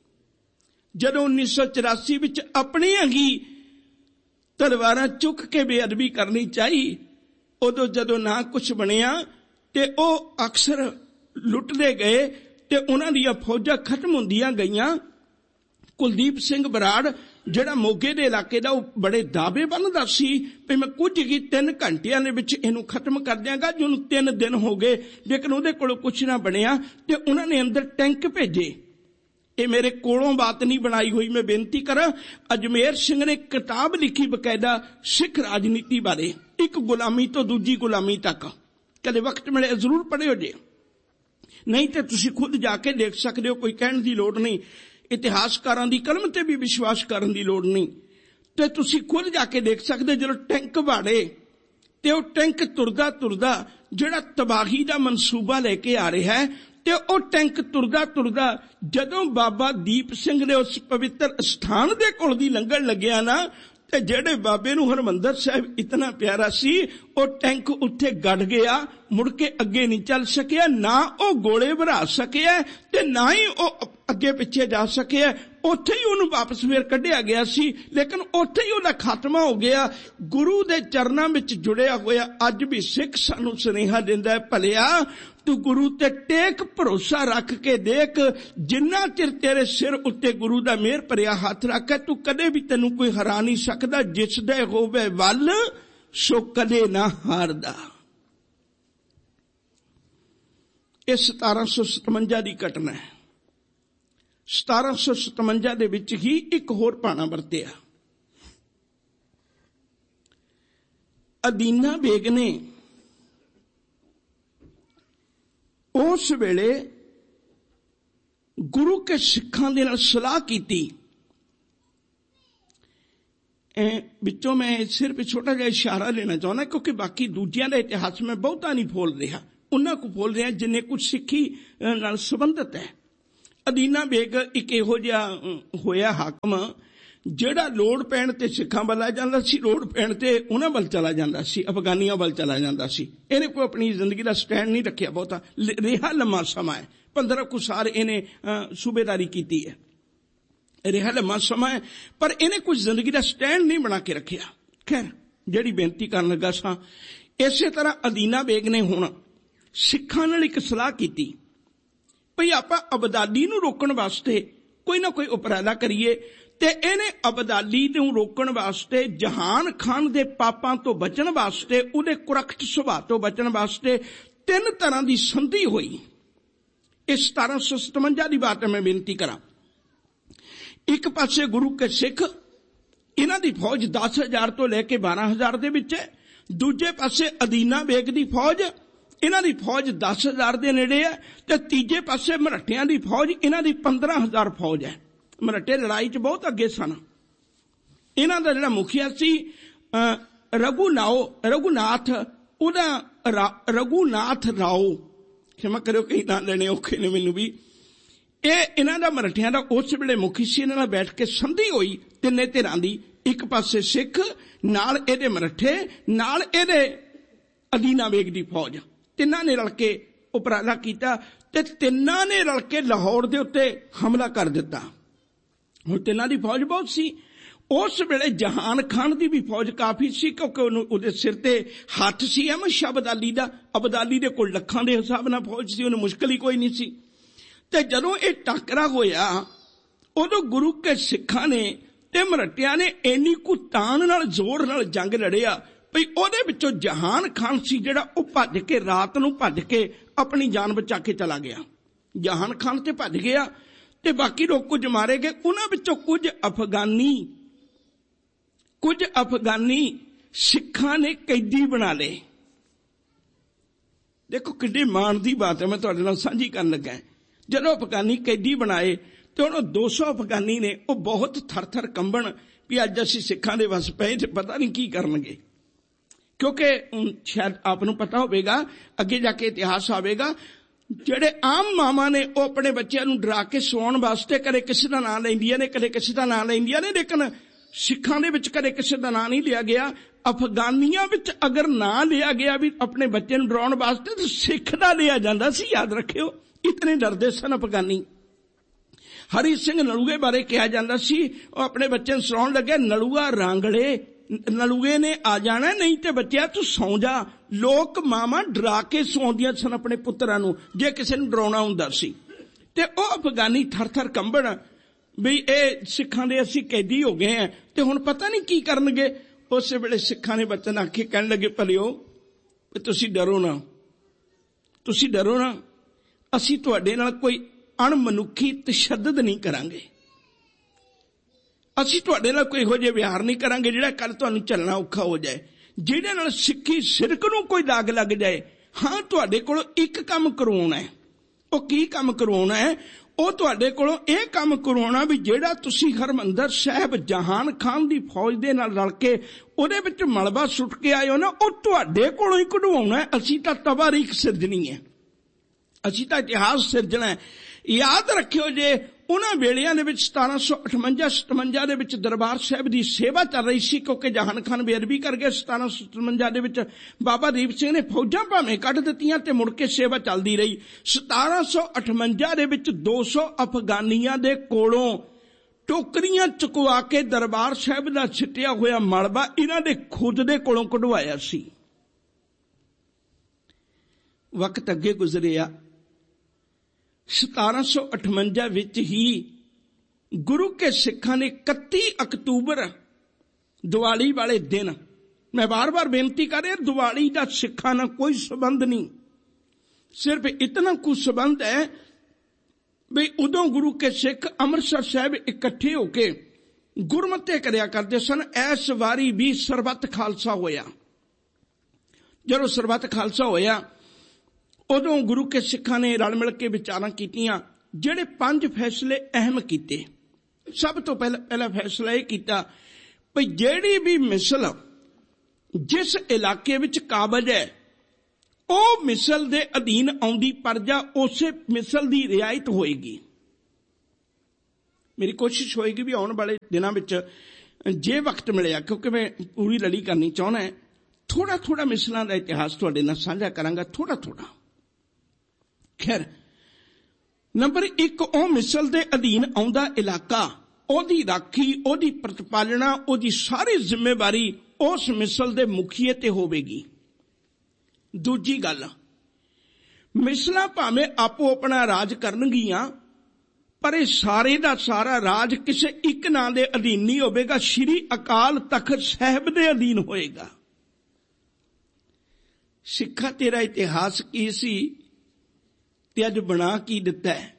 ਜਦੋਂ ਉੱਨੀ ਸੌ ਚੁਰਾਸੀ ਵਿੱਚ ਆਪਣੀਆਂ ਹੀ ਤਲਵਾਰਾਂ ਚੁੱਕ ਕੇ ਬੇਅਦਬੀ ਕਰਨੀ ਚਾਹੀ, ਉਦੋਂ ਜਦੋਂ ਨਾ ਕੁਛ ਬਣਿਆ ਤੇ ਉਹ ਅਕਸਰ ਲੁੱਟਦੇ ਗਏ ਤੇ ਉਹਨਾਂ ਦੀਆਂ ਫੌਜਾਂ ਖਤਮ ਹੁੰਦੀਆਂ ਗਈਆਂ। ਕੁਲਦੀਪ ਸਿੰਘ ਬਰਾੜ ਜਿਹੜਾ ਮੋਗੇ ਦੇ ਇਲਾਕੇ ਦਾ, ਉਹ ਬੜੇ ਦਾਅਵੇ ਬੰਨਦਾ ਸੀ ਵੀ ਮੈਂ ਕੁਝ ਹੀ ਤਿੰਨ ਘੰਟਿਆਂ ਦੇ ਵਿੱਚ ਇਹਨੂੰ ਖਤਮ ਕਰ ਦਿਆਂਗਾ, ਜਿਹਨੂੰ ਤਿੰਨ ਦਿਨ ਹੋ ਗਏ, ਲੇਕਿਨ ਉਹਦੇ ਕੋਲੋਂ ਕੁਛ ਨਾ ਬਣਿਆ ਤੇ ਉਹਨਾਂ ਨੇ ਅੰਦਰ ਟੈਂਕ ਭੇਜੇ। ਇਹ ਮੇਰੇ ਕੋਲੋਂ ਬਾਤ ਨਹੀਂ ਬਣਾਈ ਹੋਈ, ਮੈਂ ਬੇਨਤੀ ਕਰਾਂ, ਅਜਮੇਰ ਸਿੰਘ ਨੇ ਕਿਤਾਬ ਲਿਖੀ ਬਕਾਇਦਾ ਸਿੱਖ ਰਾਜਨੀਤੀ ਬਾਰੇ, ਇੱਕ ਗੁਲਾਮੀ ਤੋਂ ਦੂਜੀ ਗੁਲਾਮੀ ਤੱਕ, ਕਦੇ ਵਕਤ ਮਿਲੇ ਜ਼ਰੂਰ ਪੜ੍ਹਿਓ ਜੇ, ਨਹੀਂ ਤੇ ਤੁਸੀਂ ਖੁਦ ਜਾ ਕੇ ਦੇਖ ਸਕਦੇ ਹੋ, ਕੋਈ ਕਹਿਣ ਦੀ ਲੋੜ ਨਹੀਂ, ਇਤਿਹਾਸਕਾਰਾਂ ਦੀ ਕਲਮ ਤੇ ਵੀ ਵਿਸ਼ਵਾਸ ਕਰਨ ਦੀ ਲੋੜ ਨਹੀਂ, ਤੇ ਤੁਸੀਂ ਖੁਦ ਜਾ ਕੇ ਦੇਖ ਸਕਦੇ। ਜਦੋਂ ਟੈਂਕ ਵਾੜੇ ਤੇ ਉਹ ਟੈਂਕ ਤੁਰਦਾ ਤੁਰਦਾ ਜਿਹੜਾ ਤਬਾਹੀ ਦਾ ਮਨਸੂਬਾ ਲੈ ਕੇ ਆ ਰਿਹਾ ਹੈ, ਤੇ ਉਹ ਟੈਂਕ ਤੁਰਦਾ ਤੁਰਦਾ ਜਦੋਂ ਬਾਬਾ ਦੀਪ ਸਿੰਘ ਦੇ ਉਸ ਪਵਿੱਤਰ ਸਥਾਨ ਦੇ ਕੋਲ ਦੀ ਲੰਘਣ ਲੱਗਿਆ ਨਾ, ਤੇ ਜਿਹੜੇ ਬਾਬੇ ਨੂੰ ਹਰਿਮੰਦਰ ਸਾਹਿਬ ਇਤਨਾ ਪਿਆਰਾ ਸੀ, ਉਹ ਟੈਂਕ ਉੱਥੇ ਗੜ ਗਿਆ, ਮੁੜ ਕੇ ਅੱਗੇ ਨਹੀਂ ਚੱਲ ਸਕਿਆ, ਨਾ ਉਹ ਗੋਲੇ ਭਰਾ ਸਕਿਆ ਤੇ ਨਾ ਹੀ ਉਹ ਅੱਗੇ ਪਿੱਛੇ ਜਾ ਸਕਿਆ। ਉੱਥੇ ਹੀ ਉਹਨੂੰ ਵਾਪਸ ਫੇਰ ਕੱਢਿਆ ਗਿਆ ਸੀ, ਲੇਕਿਨ ਉੱਥੇ ਹੀ ਉਹਦਾ ਖਾਤਮਾ ਹੋ ਗਿਆ। ਗੁਰੂ ਦੇ ਚਰਨਾਂ ਵਿੱਚ ਜੁੜਿਆ ਹੋਇਆ ਅੱਜ ਵੀ ਸਿੱਖ ਸਾਨੂੰ ਸੁਨੇਹਾ ਦਿੰਦਾ ਹੈ, ਭਲਿਆ ਤੂੰ ਗੁਰੂ ਤੇ ਟੇਕ ਭਰੋਸਾ ਰੱਖ ਕੇ ਦੇਖ, ਜਿੰਨਾ ਚਿਰ ਤੇਰੇ ਸਿਰ ਉੱਤੇ ਗੁਰੂ ਦਾ ਮਿਹਰ ਭਰਿਆ ਹੱਥ ਰੱਖੇ, ਤੂੰ ਕਦੇ ਵੀ ਤੈਨੂੰ ਕੋਈ ਹਰਾ ਨਹੀਂ ਸਕਦਾ, ਜਿਸ ਦੇ ਹੋਵੇ ਵੱਲ ਸੋ ਕਦੇ ਨਾ ਹਾਰਦਾ। ਇਹ ਸਤਾਰਾਂ ਸੌ ਸਤਵੰਜਾ ਦੀ ਘਟਨਾ ਹੈ। ਸਤਾਰਾਂ ਸੌ ਸਤਵੰਜਾ ਦੇ ਵਿੱਚ ਹੀ ਇੱਕ ਹੋਰ ਭਾਣਾ ਵਰਤਿਆ। ਅਦੀਨਾ ਬੇਗ ਨੇ उस वेले गुरु के सिखां दे नाल सलाह कीती। विचों मैं सिर्फ छोटा जिहा इशारा लेना चाहना, क्योंकि बाकी दूजियां दा इतिहास मैं बहुता नहीं फोल रहा, उन्हां को फोल रहा जिन्ने कुछ सिੱਖੀ नाल संबंधित है। अदीना बेग एक इहो जिहा होया हाकम ਜਿਹੜਾ ਲੋੜ ਪੈਣ ਤੇ ਸਿੱਖਾਂ ਵੱਲ ਆ ਜਾਂਦਾ ਸੀ, ਲੋੜ ਪੈਣ ਤੇ ਉਹਨਾਂ ਵੱਲ ਚਲਾ ਜਾਂਦਾ ਸੀ, ਅਫਗਾਨੀਆਂ ਵੱਲ ਚਲਾ ਜਾਂਦਾ ਸੀ। ਇਹਨੇ ਕੋਈ ਆਪਣੀ ਜ਼ਿੰਦਗੀ ਦਾ ਸਟੈਂਡ ਨਹੀਂ ਰੱਖਿਆ ਬਹੁਤਾ, ਰਿਹਾ ਲੰਮਾ ਸਮਾਂ ਹੈ, ਪੰਦਰਾਂ ਕੁ ਸਾਲ ਇਹਨੇ ਸੂਬੇਦਾਰੀ ਕੀਤੀ ਹੈ, ਰਿਹਾ ਲੰਮਾ ਸਮਾਂ ਹੈ, ਪਰ ਇਹਨੇ ਕੁਝ ਜ਼ਿੰਦਗੀ ਦਾ ਸਟੈਂਡ ਨਹੀਂ ਬਣਾ ਕੇ ਰੱਖਿਆ। ਖੈਰ ਜਿਹੜੀ ਬੇਨਤੀ ਕਰਨ ਲੱਗਾ ਸਾਂ, ਇਸੇ ਤਰ੍ਹਾਂ ਅਦੀਨਾ ਬੇਗ ਨੇ ਹੁਣ ਸਿੱਖਾਂ ਨਾਲ ਇੱਕ ਸਲਾਹ ਕੀਤੀ ਭਈ ਆਪਾਂ ਅਬਦਾਲੀ ਨੂੰ ਰੋਕਣ ਵਾਸਤੇ ਕੋਈ ਨਾ ਕੋਈ ਉਪਰਾਲਾ ਕਰੀਏ। ਤੇ ਇਹਨੇ ਅਬਦਾਲੀ ਨੂੰ ਰੋਕਣ ਵਾਸਤੇ, ਜਹਾਨ ਖਾਨ ਦੇ ਪਾਪਾਂ ਤੋਂ ਬਚਣ ਵਾਸਤੇ, ਉਹਦੇ ਕੁਰਖਤ ਸੁਭਾਅ ਤੋਂ ਬਚਣ ਵਾਸਤੇ ਤਿੰਨ ਤਰ੍ਹਾਂ ਦੀ ਸੰਧੀ ਹੋਈ। ਇਹ ਸਤਾਰਾਂ ਸੌ ਸਤਵੰਜਾ ਦੀ ਬਾਤ ਮੈਂ ਬੇਨਤੀ ਕਰਾਂ। ਇੱਕ ਪਾਸੇ ਗੁਰੂ ਕੇ ਸਿੱਖ, ਇਹਨਾਂ ਦੀ ਫੌਜ ਦਸ ਹਜ਼ਾਰ ਤੋਂ ਲੈ ਕੇ ਬਾਰਾਂ ਹਜ਼ਾਰ ਦੇ ਵਿੱਚ ਹੈ। ਦੂਜੇ ਪਾਸੇ ਅਦੀਨਾ ਬੇਗ ਦੀ ਫੌਜ, ਇਹਨਾਂ ਦੀ ਫੌਜ ਦਸ ਹਜ਼ਾਰ ਦੇ ਨੇੜੇ ਹੈ। ਤੇ ਤੀਜੇ ਪਾਸੇ ਮਰਾਠਿਆਂ ਦੀ ਫੌਜ, ਇਹਨਾਂ ਦੀ ਪੰਦਰਾਂ ਹਜ਼ਾਰ ਫੌਜ ਹੈ। ਮਰਾਠੇ ਲੜਾਈ 'ਚ ਬਹੁਤ ਅੱਗੇ ਸਨ। ਇਹਨਾਂ ਦਾ ਜਿਹੜਾ ਮੁਖੀਆ ਸੀ ਰਘੂਨਾਓ ਰਘੂਨਾਥ, ਉਹਦਾ ਰਘੂਨਾਥ ਰਾਓ, ਖਿਮਾ ਕਰਿਓ ਕਈ ਨਾਂ ਲੈਣੇ ਔਖੇ ਨੇ ਮੈਨੂੰ ਵੀ। ਇਹ ਇਹਨਾਂ ਦਾ ਮਰਾਠਿਆਂ ਦਾ ਉਸ ਵੇਲੇ ਮੁਖੀ ਸੀ। ਇਹਨਾਂ ਨਾਲ ਬੈਠ ਕੇ ਸੰਧੀ ਹੋਈ ਤਿੰਨੇ ਧਿਰਾਂ ਦੀ, ਇੱਕ ਪਾਸੇ ਸਿੱਖ, ਨਾਲ ਇਹਦੇ ਮਰਾਠੇ, ਨਾਲ ਇਹਦੇ ਅਦੀਨਾ ਬੇਗ ਦੀ ਫੌਜ। ਤਿੰਨਾਂ ਨੇ ਰਲ ਕੇ ਉਪਰਾਲਾ ਕੀਤਾ ਤੇ ਤਿੰਨਾਂ ਨੇ ਰਲ ਕੇ ਲਾਹੌਰ ਦੇ ਉੱਤੇ ਹਮਲਾ ਕਰ ਦਿੱਤਾ। ਹੁਣ ਤਿੰਨਾਂ ਦੀ ਫੌਜ ਬਹੁਤ ਸੀ। ਉਸ ਵੇਲੇ ਜਹਾਨ ਖਾਨ ਦੀ ਵੀ ਫੌਜ ਕਾਫੀ ਸੀ, ਕਿਉਂਕਿ ਉਹਨੂੰ ਉਹਦੇ ਸਿਰ ਤੇ ਹੱਥ ਸੀ ਅਹਿਮਦ ਸ਼ਾਹ ਅਬਦਾਲੀ ਦਾ। ਅਬਦਾਲੀ ਦੇ ਕੋਲ ਲੱਖਾਂ ਦੇ ਹਿਸਾਬ ਨਾਲ ਫੌਜ ਸੀ, ਉਹਨੂੰ ਮੁਸ਼ਕਲ ਹੀ ਕੋਈ ਨਹੀਂ ਸੀ। ਤੇ ਜਦੋਂ ਇਹ ਟਾਕਰਾ ਹੋਇਆ, ਉਦੋਂ ਗੁਰੂ ਕੇ ਸਿੱਖਾਂ ਨੇ ਤੇ ਮਰਾਠਿਆਂ ਨੇ ਇੰਨੀ ਕੁ ਤਾਣ ਨਾਲ, ਜ਼ੋਰ ਨਾਲ ਜੰਗ ਲੜਿਆ ਭਈ ਉਹਦੇ ਵਿੱਚੋਂ ਜਹਾਨ ਖਾਨ ਸੀ ਜਿਹੜਾ, ਉਹ ਭੱਜ ਕੇ ਰਾਤ ਨੂੰ ਭੱਜ ਕੇ ਆਪਣੀ ਜਾਨ ਬਚਾ ਕੇ ਚਲਾ ਗਿਆ। ਜਹਾਨ ਖਾਨ ਤੇ ਭੱਜ ਗਿਆ ਤੇ ਬਾਕੀ ਲੋਕ ਕੁਝ ਮਾਰੇ ਗਏ। ਉਹਨਾਂ ਵਿੱਚੋਂ ਕੁਝ ਅਫਗਾਨੀ ਕੁਝ ਅਫਗਾਨੀ ਸਿੱਖਾਂ ਨੇ ਕੈਦੀ ਬਣਾ ਲਏ। ਦੇਖੋ ਕਿੱਡੀ ਮਾਣ ਦੀ ਬਾਤ ਹੈ, ਮੈਂ ਤੁਹਾਡੇ ਨਾਲ ਸਾਂਝੀ ਕਰਨ ਲੱਗਾ। ਜਦੋਂ ਅਫਗਾਨੀ ਕੈਦੀ ਬਣਾਏ ਤੇ ਉਹਨੂੰ ਦੋ ਸੌ ਅਫਗਾਨੀ ਨੇ, ਉਹ ਬਹੁਤ ਥਰ ਥਰ ਕੰਬਣ ਵੀ ਅੱਜ ਅਸੀਂ ਸਿੱਖਾਂ ਦੇ ਵਸ ਪਏ ਤੇ ਪਤਾ ਨਹੀਂ ਕੀ ਕਰਨਗੇ। ਕਿਉਂਕਿ ਸ਼ਾਇਦ ਆਪ ਨੂੰ ਪਤਾ ਹੋਵੇਗਾ, ਅੱਗੇ ਜਾ ਕੇ ਇਤਿਹਾਸ ਆਵੇਗਾ, ਜਿਹੜੇ ਆਮ ਮਾਵਾਂ ਨੇ ਉਹ ਆਪਣੇ ਬੱਚਿਆਂ ਨੂੰ ਡਰਾ ਕੇ ਸਵਾਉਣ ਵਾਸਤੇ ਕਦੇ ਕਿਸੇ ਦਾ ਨਾਂ ਲੈਂਦੀਆਂ ਨੇ, ਕਦੇ ਕਿਸੇ ਦਾ ਨਾਂ ਲੈਂਦੀਆਂ ਨੇ, ਲੇਕਿਨ ਸਿੱਖਾਂ ਦੇ ਵਿੱਚ ਕਦੇ ਕਿਸੇ ਦਾ ਨਾਂ ਨਹੀਂ ਲਿਆ ਗਿਆ। ਅਫਗਾਨੀਆਂ ਵਿੱਚ ਅਗਰ ਨਾਂ ਲਿਆ ਗਿਆ ਵੀ ਆਪਣੇ ਬੱਚੇ ਨੂੰ ਡਰਾਉਣ ਵਾਸਤੇ, ਤਾਂ ਸਿੱਖ ਦਾ ਲਿਆ ਜਾਂਦਾ ਸੀ। ਯਾਦ ਰੱਖਿਓ, ਇਤਨੇ ਡਰਦੇ ਸਨ ਅਫਗਾਨੀ। ਹਰੀ ਸਿੰਘ ਨਲੂਏ ਬਾਰੇ ਕਿਹਾ ਜਾਂਦਾ ਸੀ, ਉਹ ਆਪਣੇ ਬੱਚੇ ਨੂੰ ਸੁਣਾਉਣ ਲੱਗਿਆ, ਨਲੂਆ ਰਾਂਗਲੇ, ਨਲੂਏ ਨੇ ਆ ਜਾਣਾ, ਨਹੀਂ ਤੇ ਬੱਚਿਆ ਤੂੰ ਸੌਂ ਜਾ। ਲੋਕ ਮਾਵਾਂ ਡਰਾ ਕੇ ਸੌਂਦੀਆਂ ਸਨ ਆਪਣੇ ਪੁੱਤਰਾਂ ਨੂੰ ਜੇ ਕਿਸੇ ਨੂੰ ਡਰਾਉਣਾ ਹੁੰਦਾ ਸੀ। ਤੇ ਉਹ ਅਫਗਾਨੀ ਥਰ ਥਰ ਕੰਬਣ ਵੀ ਇਹ ਸਿੱਖਾਂ ਦੇ ਅਸੀਂ ਕੈਦੀ ਹੋ ਗਏ ਆ ਤੇ ਹੁਣ ਪਤਾ ਨਹੀਂ ਕੀ ਕਰਨਗੇ। ਉਸੇ ਵੇਲੇ ਸਿੱਖਾਂ ਨੇ ਬਚਨ ਆਖੇ, ਕਹਿਣ ਲੱਗੇ, ਭਲਿਓ ਤੁਸੀਂ ਡਰੋ ਨਾ, ਤੁਸੀਂ ਡਰੋ ਨਾ, ਅਸੀਂ ਤੁਹਾਡੇ ਨਾਲ ਕੋਈ ਅਣਮਨੁੱਖੀ ਤਸ਼ੱਦਦ ਨਹੀਂ ਕਰਾਂਗੇ, ਅਸੀਂ ਤੁਹਾਡੇ ਨਾਲ ਕੋਈ ਇਹੋ ਜਿਹੇ ਵਿਹਾਰ ਨਹੀਂ ਕਰਾਂਗੇ ਜਿਹੜਾ ਕੱਲ ਤੁਹਾਨੂੰ ਚੱਲਣਾ ਔਖਾ ਹੋ ਜਾਏ, ਜਿਹਦੇ ਨਾਲ ਸਿੱਖੀ ਸਿਰਕ ਨੂੰ ਕੋਈ ਦਾਗ ਲੱਗ ਜਾਏ। ਹਾਂ, ਤੁਹਾਡੇ ਕੋਲੋਂ ਇੱਕ ਕੰਮ ਕਰਵਾਉਣਾ ਹੈ। ਉਹ ਕੀ ਕੰਮ ਕਰਵਾਉਣਾ ਹੈ? ਉਹ ਤੁਹਾਡੇ ਕੋਲੋਂ ਇਹ ਕੰਮ ਕਰਵਾਉਣਾ ਵੀ ਜਿਹੜਾ ਤੁਸੀਂ ਹਰਮੰਦਰ ਸਾਹਿਬ ਜਹਾਨ ਖਾਨ ਦੀ ਫੌਜ ਦੇ ਨਾਲ ਰਲ ਕੇ ਉਹਦੇ ਵਿੱਚ ਮਲਬਾ ਸੁੱਟ ਕੇ ਆਏ ਹੋ ਨਾ, ਉਹ ਤੁਹਾਡੇ ਕੋਲੋਂ ਹੀ ਕਢਵਾਉਣਾ ਹੈ। ਅਸੀਂ ਤਾਂ ਤਵਾਰੀਖ ਸਿਰਜਣੀ ਹੈ, ਅਸੀਂ ਤਾਂ ਇਤਿਹਾਸ ਸਿਰਜਣਾ ਹੈ। ਯਾਦ ਰੱਖਿਓ, ਜੇ ਉਹਨਾਂ ਵੇਲਿਆਂ ਦੇ ਵਿੱਚ ਸਤਾਰਾਂ ਸੌ ਅਠਵੰਜਾ ਸਤਵੰਜਾ ਦੇ ਵਿੱਚ ਦਰਬਾਰ ਸਾਹਿਬ ਦੀ ਸੇਵਾ ਚੱਲ ਰਹੀ ਸੀ, ਕਿਉਂਕਿ ਜਹਾਨ ਖਾਨ ਬੇਅਦਬੀ ਕਰ ਗਏ। ਸਤਾਰਾਂ ਸੌ ਸਤਵੰਜਾ ਦੇ ਵਿੱਚ ਬਾਬਾ ਦੀਪ ਸਿੰਘ ਨੇ ਫੌਜਾਂ ਭਾਵੇਂ ਕੱਢ ਦਿੱਤੀਆਂ ਤੇ ਮੁੜ ਕੇ ਸੇਵਾ ਚੱਲਦੀ ਰਹੀ। ਸਤਾਰਾਂ ਸੌ ਅਠਵੰਜਾ ਦੇ ਵਿੱਚ ਦੋ ਸੌ ਅਫਗਾਨੀਆਂ ਦੇ ਕੋਲੋਂ ਟੋਕਰੀਆਂ ਚੁਕਵਾ ਕੇ ਦਰਬਾਰ ਸਾਹਿਬ ਦਾ ਛਿੱਟਿਆ ਹੋਇਆ ਮਲਬਾ ਇਹਨਾਂ ਦੇ ਖੁਦ ਦੇ ਕੋਲੋਂ ਕਢਵਾਇਆ ਸੀ। ਵਕਤ ਅੱਗੇ ਗੁਜ਼ਰਿਆ। ਸਤਾਰਾਂ ਸੌ ਅਠਵੰਜਾ ਵਿੱਚ ਹੀ ਗੁਰੂ ਕੇ ਸਿੱਖਾਂ ਨੇ ਇਕੱਤੀ ਅਕਤੂਬਰ ਦੀਵਾਲੀ ਵਾਲੇ ਦਿਨ, ਮੈਂ ਬਾਰ-ਬਾਰ ਬੇਨਤੀ ਕਰ ਰਿਹਾ, ਦੀਵਾਲੀ ਦਾ ਸਿੱਖਾਂ ਨਾਲ ਕੋਈ ਸੰਬੰਧ ਨਹੀਂ, ਸਿਰਫ ਇਤਨਾ ਕੁ ਸੰਬੰਧ ਹੈ ਵੀ ਉਦੋਂ ਗੁਰੂ ਕੇ ਸਿੱਖ ਅੰਮ੍ਰਿਤਸਰ ਸਾਹਿਬ ਇਕੱਠੇ ਹੋ ਕੇ ਗੁਰਮਤਿ ਕਰਿਆ ਕਰਦੇ ਸਨ। ਇਸ ਵਾਰੀ ਵੀ ਸਰਬੱਤ ਖਾਲਸਾ ਹੋਇਆ। ਜਦੋਂ ਸਰਬੱਤ ਖਾਲਸਾ ਹੋਇਆ, ਉਦੋਂ ਗੁਰੂ ਕੇ ਸਿੱਖਾਂ ਨੇ ਰਲ ਮਿਲ ਕੇ ਵਿਚਾਰਾਂ ਕੀਤੀਆਂ। ਜਿਹੜੇ ਪੰਜ ਫੈਸਲੇ ਅਹਿਮ ਕੀਤੇ, ਸਭ ਤੋਂ ਪਹਿਲਾਂ ਪਹਿਲਾ ਫੈਸਲਾ ਇਹ ਕੀਤਾ ਵੀ ਜਿਹੜੀ ਵੀ ਮਿਸਲ ਜਿਸ ਇਲਾਕੇ ਵਿੱਚ ਕਾਬਜ਼ ਹੈ ਉਹ ਮਿਸਲ ਦੇ ਅਧੀਨ ਆਉਂਦੀ ਪ੍ਰਜਾ ਉਸੇ ਮਿਸਲ ਦੀ ਰਿਆਇਤ ਹੋਏਗੀ। ਮੇਰੀ ਕੋਸ਼ਿਸ਼ ਹੋਏਗੀ ਵੀ ਆਉਣ ਵਾਲੇ ਦਿਨਾਂ ਵਿੱਚ ਜੇ ਵਕਤ ਮਿਲਿਆ, ਕਿਉਂਕਿ ਮੈਂ ਪੂਰੀ ਲੜੀ ਕਰਨੀ ਚਾਹੁੰਦਾ, ਥੋੜਾ ਥੋੜਾ ਮਿਸਲਾਂ ਦਾ ਇਤਿਹਾਸ ਤੁਹਾਡੇ ਨਾਲ ਸਾਂਝਾ ਕਰਾਂਗਾ, ਥੋੜਾ ਥੋੜਾ। ਖੈਰ, ਨੰਬਰ ਇੱਕ, ਉਹ ਮਿਸਲ ਦੇ ਅਧੀਨ ਆਉਂਦਾ ਇਲਾਕਾ, ਉਹਦੀ ਰਾਖੀ, ਉਹਦੀ ਪ੍ਰਤਪਾਲਣਾ, ਉਹਦੀ ਸਾਰੀ ਜ਼ਿੰਮੇਵਾਰੀ ਉਸ ਮਿਸਲ ਦੇ ਮੁਖੀਏ ਤੇ ਹੋਵੇਗੀ। ਦੂਜੀ ਗੱਲ, ਮਿਸਲਾਂ ਭਾਵੇਂ ਆਪੋ ਆਪਣਾ ਰਾਜ ਕਰਨਗੀਆਂ, ਪਰ ਇਹ ਸਾਰੇ ਦਾ ਸਾਰਾ ਰਾਜ ਕਿਸੇ ਇੱਕ ਨਾਂ ਦੇ ਅਧੀਨ ਨਹੀਂ ਹੋਵੇਗਾ, ਸ਼੍ਰੀ ਅਕਾਲ ਤਖਤ ਸਾਹਿਬ ਦੇ ਅਧੀਨ ਹੋਏਗਾ। ਸਿੱਖਾਂ ਤੇਰਾ ਇਤਿਹਾਸ ਕੀ ਸੀ ਤੇ ਅੱਜ ਬਣਾ ਕੀ ਦਿੱਤਾ ਹੈ?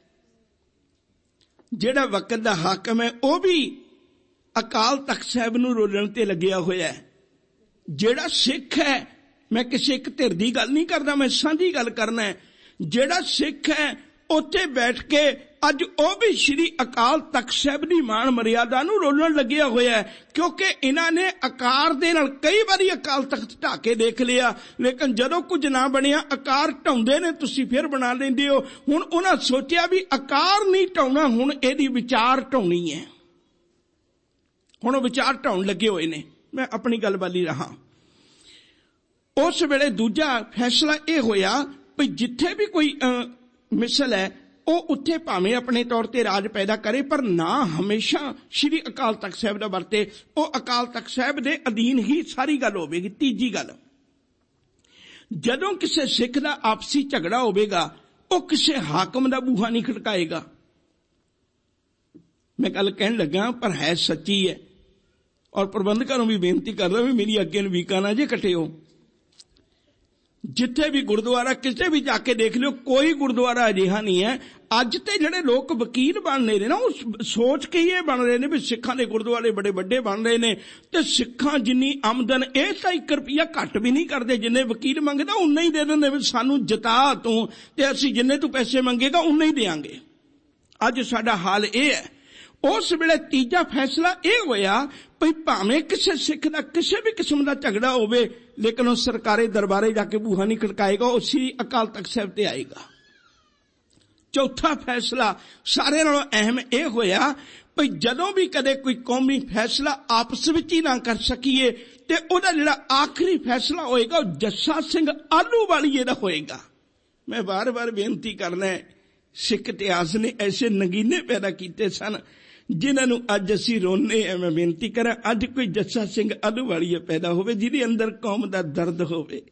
ਜਿਹੜਾ ਵਕਤ ਦਾ ਹਾਕਮ ਹੈ ਉਹ ਵੀ ਅਕਾਲ ਤਖਤ ਸਾਹਿਬ ਨੂੰ ਰੋਲਣ ਤੇ ਲੱਗਿਆ ਹੋਇਆ ਹੈ। ਜਿਹੜਾ ਸਿੱਖ ਹੈ, ਮੈਂ ਕਿਸੇ ਇੱਕ ਧਿਰ ਦੀ ਗੱਲ ਨਹੀਂ ਕਰਦਾ, ਮੈਂ ਸਾਂਝੀ ਗੱਲ ਕਰਨਾ ਹੈ, ਜਿਹੜਾ ਸਿੱਖ ਹੈ ਉੱਥੇ ਬੈਠ ਕੇ ਅੱਜ ਉਹ ਵੀ ਸ਼੍ਰੀ ਅਕਾਲ ਤਖਤ ਸਾਹਿਬ ਦੀ ਮਾਣ ਮਰਿਆਦਾ ਨੂੰ ਰੋਲਣ ਲੱਗਿਆ ਹੋਇਆ ਹੈ। ਕਿਉਂਕਿ ਇਹਨਾਂ ਨੇ ਆਕਾਰ ਦੇ ਨਾਲ ਕਈ ਵਾਰੀ ਅਕਾਲ ਤਖਤ ਢਾਹ ਕੇ ਦੇਖ ਲਿਆ, ਲੇਕਿਨ ਜਦੋਂ ਕੁਝ ਨਾ ਬਣਿਆ ਆਕਾਰ ਢਾਉਂਦੇ ਨੇ, ਤੁਸੀਂ ਫਿਰ ਬਣਾ ਲੈਂਦੇ ਹੋ। ਹੁਣ ਉਹਨਾਂ ਸੋਚਿਆ ਵੀ ਆਕਾਰ ਨਹੀਂ ਢਾਉਣਾ, ਹੁਣ ਇਹਦੀ ਵਿਚਾਰ ਢਾਉਣੀ ਹੈ। ਹੁਣ ਉਹ ਵਿਚਾਰ ਢਾਉਣ ਲੱਗੇ ਹੋਏ ਨੇ। ਮੈਂ ਆਪਣੀ ਗੱਲ ਵਾਲੀ ਰਹਾ। ਉਸ ਵੇਲੇ ਦੂਜਾ ਫੈਸਲਾ ਇਹ ਹੋਇਆ ਵੀ ਜਿੱਥੇ ਵੀ ਕੋਈ ਮਿਸਲ ਹੈ ਉਹ ਉੱਥੇ ਭਾਵੇਂ ਆਪਣੇ ਤੌਰ ਤੇ ਰਾਜ ਪੈਦਾ ਕਰੇ, ਪਰ ਨਾ ਹਮੇਸ਼ਾ ਸ਼੍ਰੀ ਅਕਾਲ ਤਖਤ ਸਾਹਿਬ ਦਾ ਵਰਤੇ, ਉਹ ਅਕਾਲ ਤਖਤ ਸਾਹਿਬ ਦੇ ਅਧੀਨ ਹੀ ਸਾਰੀ ਗੱਲ ਹੋਵੇਗੀ। ਤੀਜੀ ਗੱਲ, ਜਦੋਂ ਕਿਸੇ ਸਿੱਖ ਦਾ ਆਪਸੀ ਝਗੜਾ ਹੋਵੇਗਾ ਉਹ ਕਿਸੇ ਹਾਕਮ ਦਾ ਬੂਹਾ ਨਹੀਂ ਖੜਕਾਏਗਾ। ਮੈਂ ਗੱਲ ਕਹਿਣ ਲੱਗਾ ਪਰ ਹੈ ਸੱਚੀ ਹੈ, ਔਰ ਪ੍ਰਬੰਧਕਾਂ ਨੂੰ ਵੀ ਬੇਨਤੀ ਕਰਦਾ ਵੀ ਮੇਰੀ ਅੱਗੇ ਨੂੰ ਵੀਕਾਂ ਨਾ ਜੇ ਕੱਟਿਓ। ਜਿੱਥੇ ਵੀ ਗੁਰਦੁਆਰਾ ਕਿਸੇ ਵੀ ਜਾ ਕੇ ਦੇਖ ਲਿਓ, ਕੋਈ ਗੁਰਦੁਆਰਾ ਅਜਿਹਾ ਨਹੀਂ ਹੈ। ਅੱਜ ਤੇ ਜਿਹੜੇ ਲੋਕ ਵਕੀਲ ਬਣ ਰਹੇ ਨੇ ਨਾ, ਉਹ ਸੋਚ ਕੇ ਹੀ ਇਹ ਬਣ ਰਹੇ ਨੇ ਵੀ ਸਿੱਖਾਂ ਦੇ ਗੁਰਦੁਆਰੇ ਬੜੇ ਵੱਡੇ ਬਣ ਰਹੇ ਨੇ, ਤੇ ਸਿੱਖਾਂ ਜਿੰਨੀ ਆਮਦਨ ਇਹ ਤਾਂ ਇੱਕ ਰੁਪਈਆ ਘੱਟ ਵੀ ਨਹੀਂ ਕਰਦੇ, ਜਿੰਨੇ ਵਕੀਲ ਮੰਗਦਾ ਉਨਾ ਹੀ ਦੇ ਦਿੰਦੇ ਵੀ ਸਾਨੂੰ ਜਿਤਾ ਤੂੰ, ਤੇ ਅਸੀਂ ਜਿੰਨੇ ਤੂੰ ਪੈਸੇ ਮੰਗੇਗਾ ਉਨਾ ਹੀ ਦੇਵਾਂਗੇ। ਅੱਜ ਸਾਡਾ ਹਾਲ ਇਹ ਹੈ। ਉਸ ਵੇਲੇ ਤੀਜਾ ਫੈਸਲਾ ਇਹ ਹੋਇਆ ਵੀ ਭਾਵੇਂ ਕਿਸੇ ਸਿੱਖ ਦਾ ਕਿਸੇ ਵੀ ਕਿਸਮ ਦਾ ਝਗੜਾ ਹੋਵੇ, ਲੇਕਿਨ ਉਹ ਸਰਕਾਰੀ ਦਰਬਾਰੇ ਜਾ ਕੇ ਬੂਹਾ ਨਹੀਂ ਖੜਕਾਏਗਾ, ਉਹ ਸ੍ਰੀ ਅਕਾਲ ਤਖਤ ਸਾਹਿਬ ਤੇ ਆਏਗਾ। ਚੌਥਾ ਫੈਸਲਾ ਸਾਰਿਆਂ ਨਾਲੋਂ ਅਹਿਮ ਇਹ ਹੋਇਆ ਵੀ ਜਦੋਂ ਵੀ ਕਦੇ ਕੋਈ ਕੌਮੀ ਫੈਸਲਾ ਆਪਸ ਵਿੱਚ ਹੀ ਨਾ ਕਰ ਸਕੀਏ, ਤੇ ਉਹਦਾ ਜਿਹੜਾ ਆਖਰੀ ਫੈਸਲਾ ਹੋਏਗਾ ਉਹ ਜੱਸਾ ਸਿੰਘ ਆਹਲੂਵਾਲੀਏ ਦਾ ਹੋਏਗਾ। ਮੈਂ ਵਾਰ ਵਾਰ ਬੇਨਤੀ ਕਰਨਾ, ਸਿੱਖ ਇਤਿਹਾਸ ਨੇ ਐਸੇ ਨਗੀਨੇ ਪੈਦਾ ਕੀਤੇ ਸਨ ਜਿਨ੍ਹਾਂ ਨੂੰ ਅੱਜ ਅਸੀਂ ਰੋਨੇ ਆ। ਮੈਂ ਬੇਨਤੀ ਕਰਾਂ ਅੱਜ ਕੋਈ ਜੱਸਾ ਸਿੰਘ ਆਹਲੂਵਾਲੀਆ ਪੈਦਾ ਹੋਵੇ ਜਿਹਦੇ ਅੰਦਰ ਕੌਮ ਦਾ ਦਰਦ ਹੋਵੇ।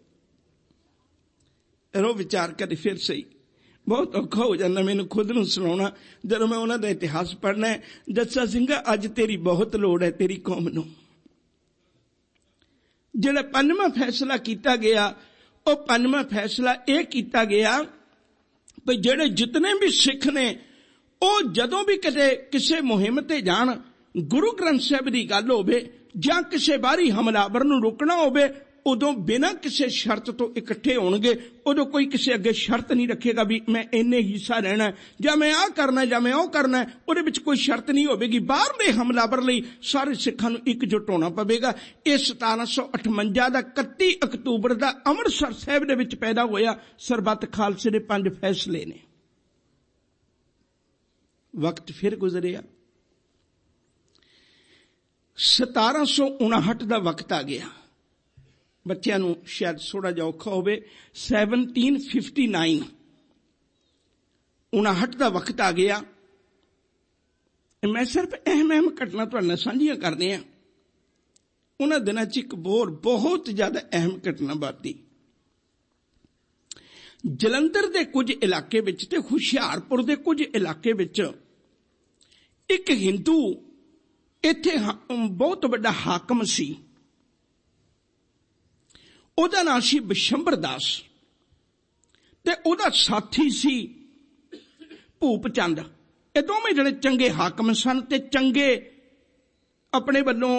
ਇਹੋ ਵਿਚਾਰ ਕਰੇ ਫਿਰ ਸਹੀ। ਬਹੁਤ ਔਖਾ ਹੋ ਜਾਂਦਾ ਮੈਨੂੰ ਖੁਦ ਨੂੰ ਸੁਣਾਉਣਾ ਜਦੋਂ ਮੈਂ ਉਹਨਾਂ ਦਾ ਇਤਿਹਾਸ ਪੜ੍ਹਨਾ। ਜੱਸਾ ਸਿੰਘ, ਅੱਜ ਤੇਰੀ ਬਹੁਤ ਲੋੜ ਹੈ ਤੇਰੀ ਕੌਮ ਨੂੰ। ਜਿਹੜਾ ਪੰਜਵਾਂ ਫੈਸਲਾ ਕੀਤਾ ਗਿਆ, ਉਹ ਪੰਜਵਾਂ ਫੈਸਲਾ ਇਹ ਕੀਤਾ ਗਿਆ ਵੀ ਜਿਹੜੇ ਜਿਤਨੇ ਵੀ ਸਿੱਖ ਨੇ ਉਹ ਜਦੋਂ ਵੀ ਕਿਤੇ ਕਿਸੇ ਮੁਹਿੰਮ ਤੇ ਜਾਣ, ਗੁਰੂ ਗ੍ਰੰਥ ਸਾਹਿਬ ਦੀ ਗੱਲ ਹੋਵੇ ਜਾਂ ਕਿਸੇ ਬਾਹਰੀ ਹਮਲਾਵਰ ਨੂੰ ਰੋਕਣਾ ਹੋਵੇ, ਉਦੋਂ ਬਿਨਾਂ ਕਿਸੇ ਸ਼ਰਤ ਤੋਂ ਇਕੱਠੇ ਹੋਣਗੇ। ਉਦੋਂ ਕੋਈ ਕਿਸੇ ਅੱਗੇ ਸ਼ਰਤ ਨਹੀਂ ਰੱਖੇਗਾ ਵੀ ਮੈਂ ਇੰਨੇ ਹਿੱਸਾ ਰਹਿਣਾ ਜਾਂ ਮੈਂ ਆਹ ਕਰਨਾ ਜਾਂ ਮੈਂ ਉਹ ਕਰਨਾ, ਉਹਦੇ ਵਿੱਚ ਕੋਈ ਸ਼ਰਤ ਨਹੀਂ ਹੋਵੇਗੀ। ਬਾਹਰਲੇ ਹਮਲਾਵਰ ਲਈ ਸਾਰੇ ਸਿੱਖਾਂ ਨੂੰ ਇਕਜੁੱਟ ਹੋਣਾ ਪਵੇਗਾ। ਇਹ ਸਤਾਰਾਂ ਸੌ ਅਠਵੰਜਾ ਦਾ ਇਕੱਤੀ ਅਕਤੂਬਰ ਦਾ ਅੰਮ੍ਰਿਤਸਰ ਸਾਹਿਬ ਦੇ ਵਿੱਚ ਪੈਦਾ ਹੋਇਆ। ਸਰਬੱਤ ਖਾਲਸੇ ਦੇ ਪੰਜ ਫੈਸਲੇ ਨੇ। ਵਕਤ ਫਿਰ ਗੁਜ਼ਰਿਆ। ਸਤਾਰਾਂ ਸੌ ਉਨਾਹਠ ਦਾ ਵਕਤ ਆ ਗਿਆ। ਬੱਚਿਆਂ ਨੂੰ ਸ਼ਾਇਦ ਥੋੜਾ ਜਿਹਾ ਔਖਾ ਹੋਵੇ। ਸੈਵਨਟੀਨ ਫਿਫਟੀ ਨਾਈਨ ਉਨਾਹਠ ਦਾ ਵਕਤ ਆ ਗਿਆ। ਮੈਂ ਸਿਰਫ ਅਹਿਮ ਅਹਿਮ ਘਟਨਾ ਤੁਹਾਡੇ ਨਾਲ ਸਾਂਝੀਆਂ ਕਰਦੇ ਹਾਂ। ਉਹਨਾਂ ਦਿਨਾਂ 'ਚ ਇੱਕ ਹੋਰ ਬਹੁਤ ਜ਼ਿਆਦਾ ਅਹਿਮ ਘਟਨਾ ਵਾਪਰੀ। ਜਲੰਧਰ ਦੇ ਕੁਝ ਇਲਾਕੇ ਵਿੱਚ ਤੇ ਹੁਸ਼ਿਆਰਪੁਰ ਦੇ ਕੁਝ ਇਲਾਕੇ ਵਿੱਚ ਇੱਕ ਹਿੰਦੂ ਇੱਥੇ ਬਹੁਤ ਵੱਡਾ ਹਾਕਮ ਸੀ। ਉਹਦਾ ਨਾਂ ਸੀ ਬਿਸ਼ੰਬਰ ਦਾਸ, ਤੇ ਉਹਦਾ ਸਾਥੀ ਸੀ ਭੂਪ ਚੰਦ। ਇਹ ਦੋਵੇਂ ਜਿਹੜੇ ਚੰਗੇ ਹਾਕਮ ਸਨ ਤੇ ਚੰਗੇ ਆਪਣੇ ਵੱਲੋਂ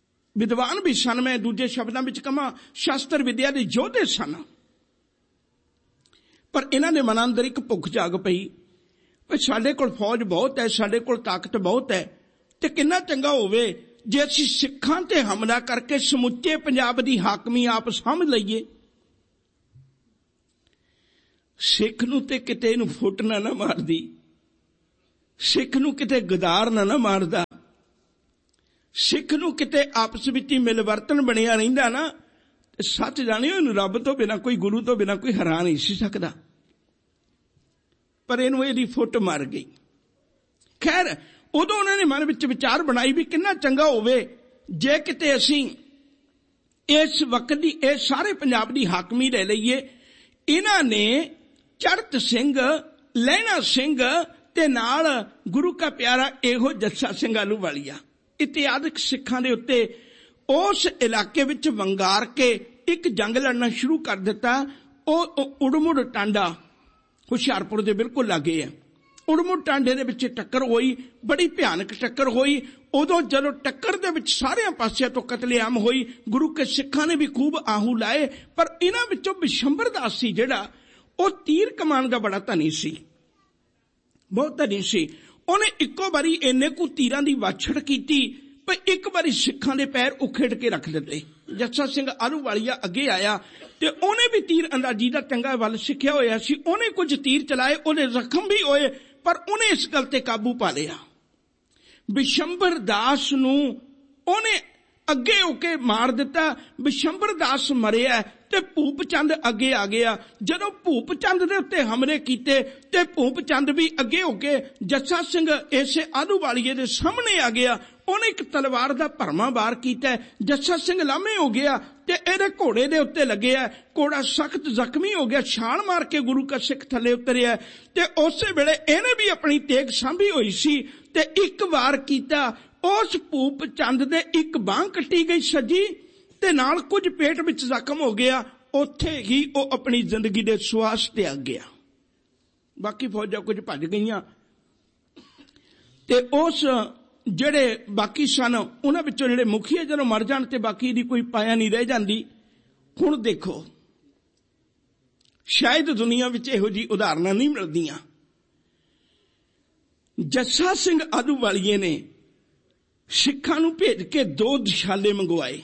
ਵਿਦਵਾਨ ਵੀ ਸਨ। ਮੈਂ ਦੂਜੇ ਸ਼ਬਦਾਂ ਵਿੱਚ ਕਹਾਂ ਸ਼ਾਸਤਰ ਵਿਦਿਆ ਦੇ ਯੋਧੇ ਸਨ। पर इन्हां दे मनां अंदर एक भुख जाग पई भी साडे कोल फौज बहुत है, साडे कोल ताकत बहुत है, ते किन्ना चंगा होवे जे असीं सिखां ते हमला करके समुचे पंजाब दी हाकमी आप समझ लईए। सिख नूं ते किते इहनूं फुट ना ना मारदी, सिख नूं किते गदार ना ना मारदा, सिख नूं किते आपस विच ही मिलवर्तन बनिया रहिंदा ना, सच जाणिओ इहनूं रब तो बिना कोई गुरु तो बिना कोई हरा नहीं सी सकदा, पर इहनूं इहदी फुट मार गई। खैर उदों उन्हां ने मन विच विचार बनाई भी किन्ना चंगा होवे जे किते असीं इस वक्त दी इह सारे पंजाब दी हाकमी ले लईए। इन्हां ने चढ़त सिंह, लहणा सिंह ते नाल गुरु का प्यारा इहो जस्सा सिंह आहलूवालिया इत्यादि सिखां दे उत्ते उस इलाके विच वंगार के एक जंग लड़ना शुरू कर दिता। उड़मुड़ टांडा हुशियारपुर दे बिल्कुल लागे है। उड़मुड़ टांडे दे विच टक्कर होई, बड़ी भयानक टक्कर होई। उदों जदों टक्कर दे विच सारियां पासियां तो कतलेआम होई, गुरु के सिखां ने भी खूब आहू लाए, पर इन्हां विचों बिशंबर दास सी जिहड़ा ਉਹ तीर कमान का बड़ा धनी सी, बहुत धनी सी। ਉਹਨੇ ਇੱਕੋ ਵਾਰੀ ਇੰਨੇ ਕੁ ਤੀਰਾਂ ਦੀ ਵਾਛੜ ਕੀਤੀ ਪਰ ਇੱਕ ਵਾਰੀ ਸਿੱਖਾਂ ਦੇ ਪੈਰ ਉਖੇੜ ਕੇ ਰੱਖ ਦਿੱਤੇ। ਜੱਸਾ ਸਿੰਘ ਆਹਲੂਵਾਲੀਆ ਅੱਗੇ ਆਇਆ ਤੇ ਉਹਨੇ ਵੀ ਤੀਰ ਅੰਦਾਜ਼ੀ ਦਾ ਚੰਗਾ ਵੱਲ ਸਿੱਖਿਆ ਹੋਇਆ ਸੀ। ਉਹਨੇ ਕੁਝ ਤੀਰ ਚਲਾਏ, ਉਹਦੇ ਜ਼ਖਮ ਵੀ ਹੋਏ, ਪਰ ਉਹਨੇ ਇਸ ਗੱਲ ਤੇ ਕਾਬੂ ਪਾ ਲਿਆ। ਬਿਸ਼ੰਬਰ ਦਾਸ ਨੂੰ ਉਹਨੇ ਅੱਗੇ ਹੋ ਕੇ ਮਾਰ ਦਿੱਤਾ। ਬਿਸ਼ੰਬਰ ਦਾਸ ਮਰਿਆ ਤੇ ਭੂਪ ਚੰਦ ਅੱਗੇ ਆ ਗਿਆ। ਜਦੋਂ ਭੂਪ ਚੰਦ ਦੇ ਉੱਤੇ ਹਮਲੇ ਕੀਤੇ ਤੇ ਭੂਪ ਚੰਦ ਵੀ ਅੱਗੇ ਹੋ ਕੇ ਜੱਸਾ ਸਿੰਘ ਇਸੇ ਆਹਲੂਵਾਲੀਏ ਦੇ ਸਾਹਮਣੇ ਆ ਗਿਆ। ਉਹਨੇ ਇੱਕ ਤਲਵਾਰ ਦਾ ਭਰਮਾ ਵਾਰ ਕੀਤਾ, ਜੱਸਾ ਸਿੰਘ ਲਾਮੇ ਹੋ ਗਿਆ ਤੇ ਇਹਦੇ ਘੋੜੇ ਦੇ ਉੱਤੇ ਲੱਗਿਆ। ਘੋੜਾ ਸਖਤ ਜ਼ਖਮੀ ਹੋ ਗਿਆ, ਛਾਲ ਮਾਰ ਕੇ ਗੁਰੂ ਕਾ ਸਿੱਖ ਥੱਲੇ ਉਤਰਿਆ ਤੇ ਉਸੇ ਵੇਲੇ ਇਹਨੇ ਵੀ ਆਪਣੀ ਤੇਗ ਸਾਂਭੀ ਹੋਈ ਸੀ ਤੇ ਇੱਕ ਵਾਰ ਕੀਤਾ। ਉਸ ਭੂਪ ਚੰਦ ਦੇ ਇੱਕ ਬਾਂਹ ਕੱਟੀ ਗਈ ਸੱਜੀ ਤੇ ਨਾਲ ਕੁਝ ਪੇਟ ਵਿੱਚ ਜ਼ਖਮ ਹੋ ਗਿਆ। ਉੱਥੇ ਹੀ ਉਹ ਆਪਣੀ ਜ਼ਿੰਦਗੀ ਦੇ ਸਵਾਸ ਤੇ ਆ ਗਿਆ। ਬਾਕੀ ਫੌਜਾਂ ਕੁਝ ਭੱਜ ਗਈਆਂ ਤੇ ਉਸ ਜਿਹੜੇ ਬਾਕੀ ਸਨ ਉਹਨਾਂ ਵਿੱਚੋਂ ਜਿਹੜੇ ਮੁਖੀਏ ਜਦੋਂ ਮਰ ਜਾਣ ਤੇ ਬਾਕੀ ਦੀ ਕੋਈ ਪਾਇਆ ਨਹੀਂ ਰਹਿ ਜਾਂਦੀ। ਹੁਣ ਦੇਖੋ ਸ਼ਾਇਦ ਦੁਨੀਆ ਵਿੱਚ ਇਹੋ ਜਿਹੀ ਉਦਾਹਰਨਾਂ ਨਹੀਂ ਮਿਲਦੀਆਂ। ਜੱਸਾ ਸਿੰਘ ਆਹਲੂਵਾਲੀਏ ਨੇ ਸਿੱਖਾਂ ਨੂੰ ਭੇਜ ਕੇ ਦੋ ਦਸ਼ਾਲੇ ਮੰਗਵਾਏ,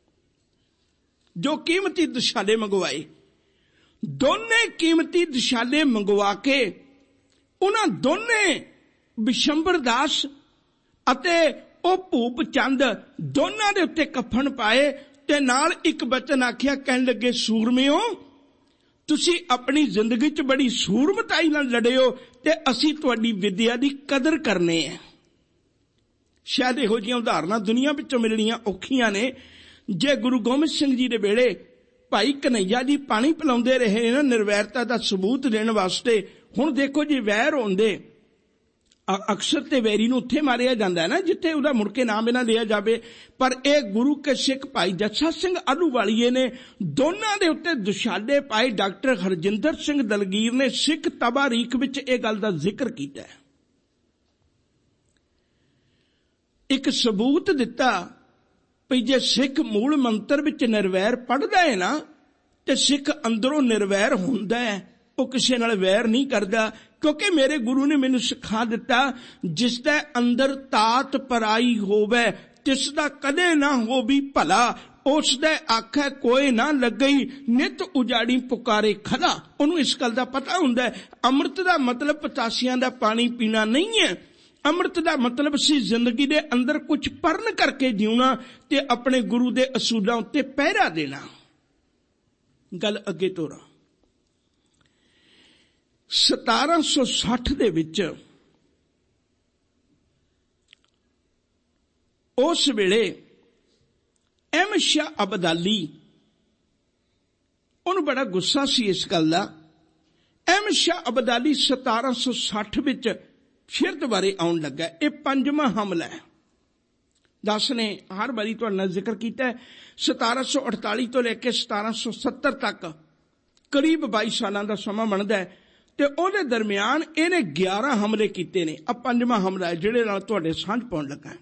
ਜੋ ਕੀਮਤੀ ਦਸ਼ਾਲੇ ਮੰਗਵਾਏ। ਦੋਨੇ ਕੀਮਤੀ ਦਸ਼ਾਲੇ ਮੰਗਵਾ ਕੇ ਉਹਨਾਂ ਦੋਨੇ ਬਿਸ਼ੰਬਰ ਦਾਸ ਅਤੇ ਉਹ ਭੂਪ ਚੰਦ ਦੋਨਾਂ ਦੇ ਉੱਤੇ ਕਫਨ ਪਾਏ ਤੇ ਨਾਲ ਇੱਕ ਬਚਨ ਆਖਿਆ, ਕਹਿਣ ਲੱਗੇ ਸੂਰਮਿਓ ਤੁਸੀਂ ਆਪਣੀ ਜ਼ਿੰਦਗੀ 'ਚ ਬੜੀ ਸੂਰਮਤਾਈ ਨਾਲ ਲੜੇ ਹੋ ਤੇ ਅਸੀਂ ਤੁਹਾਡੀ ਵਿਦਿਆ ਦੀ ਕਦਰ ਕਰਨੇ ਹੈ। ਸ਼ਾਇਦ ਇਹੋ ਜਿਹੀਆਂ ਉਦਾਹਰਨਾਂ ਦੁਨੀਆ ਵਿੱਚੋਂ ਮਿਲਣੀਆਂ ਔਖੀਆਂ ਨੇ। ਜੇ ਗੁਰੂ ਗੋਬਿੰਦ ਸਿੰਘ ਜੀ ਦੇ ਵੇਲੇ ਭਾਈ ਕਨ੍ਹਈਆ ਜੀ ਪਾਣੀ ਪਿਲਾਉਂਦੇ ਰਹੇ ਨਾ ਨਿਰਵੈਰਤਾ ਦਾ ਸਬੂਤ ਦੇਣ ਵਾਸਤੇ, ਹੁਣ ਦੇਖੋ ਜੀ ਵੈਰ ਹੁੰਦੇ ਅਕਸਰ ਤੇ ਵੈਰੀ ਨੂੰ ਉੱਥੇ ਮਾਰਿਆ ਜਾਂਦਾ ਹੈ ਨਾ ਜਿੱਥੇ ਉਹਦਾ ਮੁੜ ਕੇ ਨਾਮ ਇਹਨਾਂ ਲਿਆ ਜਾਵੇ, ਪਰ ਇਹ ਗੁਰੂ ਕੇ ਸਿੱਖ ਭਾਈ ਜੱਸਾ ਸਿੰਘ ਆਹਲੂਵਾਲੀਏ ਨੇ ਦੋਨਾਂ ਦੇ ਉੱਤੇ ਦੁਸ਼ਾਲੇ ਪਾਏ। ਡਾਕਟਰ ਹਰਜਿੰਦਰ ਸਿੰਘ ਦਲਗੀਰ ਨੇ ਸਿੱਖ ਤਬਾਰੀਖ ਵਿੱਚ ਇਹ ਗੱਲ ਦਾ ਜ਼ਿਕਰ ਕੀਤਾ ਹੈ। ਇੱਕ ਸਬੂਤ ਦਿੱਤਾ ਵੀ ਜੇ ਸਿੱਖ ਮੂਲ ਮੰਤਰ ਵਿੱਚ ਨਿਰਵੈਰ ਪੜ੍ਹਦਾ ਹੈ ਨਾ ਤੇ ਸਿੱਖ ਅੰਦਰੋਂ ਨਿਰਵੈਰ ਹੁੰਦਾ ਹੈ, ਉਹ ਕਿਸੇ ਨਾਲ ਵੈਰ ਨਹੀਂ ਕਰਦਾ। ਕਿਉਂਕਿ ਮੇਰੇ ਗੁਰੂ ਨੇ ਮੈਨੂੰ ਸਿਖਾ ਦਿੱਤਾ, ਜਿਸ ਦਾ ਅੰਦਰ ਤਾਤ ਪਰਾਈ ਹੋਵੇ ਤਿਸ ਦਾ ਕਦੇ ਨਾ ਹੋਵੀ ਭਲਾ, ਉਸ ਦਾ ਆਖੇ ਕੋਈ ਨਾ ਲੱਗਈ ਨਿਤ ਉਜਾੜੀ ਪੁਕਾਰੇ ਖਲਾ। ਉਹਨੂੰ ਇਸ ਗੱਲ ਦਾ ਪਤਾ ਹੁੰਦਾ ਹੈ ਅੰਮ੍ਰਿਤ ਦਾ ਮਤਲਬ ਪਤਾਸੀਆਂ ਦਾ ਪਾਣੀ ਪੀਣਾ ਨਹੀਂ ਹੈ। ਅੰਮ੍ਰਿਤ ਦਾ ਮਤਲਬ ਸੀ ਜ਼ਿੰਦਗੀ ਦੇ ਅੰਦਰ ਕੁਝ ਪਰਨ ਕਰਕੇ ਜਿਉਣਾ ਤੇ ਆਪਣੇ ਗੁਰੂ ਦੇ ਅਸੂਲਾਂ ਉੱਤੇ ਪਹਿਰਾ ਦੇਣਾ। ਗੱਲ ਅੱਗੇ ਤੋਰਾਂ। ਸਤਾਰਾਂ ਸੌ ਸੱਠ ਦੇ ਵਿੱਚ ਉਸ ਵੇਲੇ ਅਹਿਮਦ ਸ਼ਾਹ ਅਬਦਾਲੀ, ਉਹਨੂੰ ਬੜਾ ਗੁੱਸਾ ਸੀ ਇਸ ਗੱਲ ਦਾ। ਅਹਿਮਦ ਸ਼ਾਹ ਅਬਦਾਲੀ ਸਤਾਰਾਂ ਸੌ ਸੱਠ ਵਿੱਚ ਫਿਰ ਦੁਬਾਰੇ ਆਉਣ ਲੱਗਾ। ਇਹ ਪੰਜਵਾਂ ਹਮਲਾ ਹੈ। ਦਸ ਨੇ ਹਰ ਵਾਰੀ ਤੁਹਾਡੇ ਨਾਲ ਜ਼ਿਕਰ ਕੀਤਾ ਹੈ। ਸਤਾਰਾਂ ਸੌ ਅਠਤਾਲੀ ਤੋਂ ਲੈ ਕੇ ਸਤਾਰਾਂ ਸੌ ਸੱਤਰ ਤੱਕ ਕਰੀਬ ਬਾਈ ਸਾਲਾਂ ਦਾ ਸਮਾਂ ਬਣਦਾ ਹੈ ਤੇ ਉਹਦੇ ਦਰਮਿਆਨ ਇਹਨੇ ਗਿਆਰਾਂ ਹਮਲੇ ਕੀਤੇ ਨੇ। ਆ ਪੰਜਵਾਂ ਹਮਲਾ ਹੈ ਜਿਹੜੇ ਨਾਲ ਤੁਹਾਡੇ ਸਾਂਝ ਪਾਉਣ ਲੱਗਾ।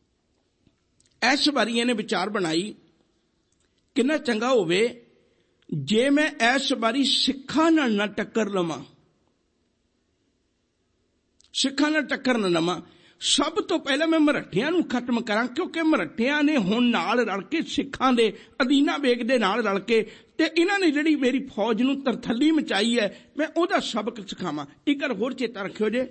ਇਸ ਵਾਰੀ ਇਹਨੇ ਵਿਚਾਰ ਬਣਾਈ ਕਿੰਨਾ ਚੰਗਾ ਹੋਵੇ जे मैं इस बारी सिखां नाल ना टक्कर लवां, सिखां नाल टक्कर ना लवां, सब तो पहले मैं मराठियां नूं खत्म करां, क्योंकि मराठियां ने हुण नाल रल के सिखां दे अदीना बेग दे नाल रल के ते इन्हां ने जिहड़ी मेरी फौज नूं तरथली मचाई है, मैं उहदा सबक सिखावां। एक गल होर चेता रखियो जे,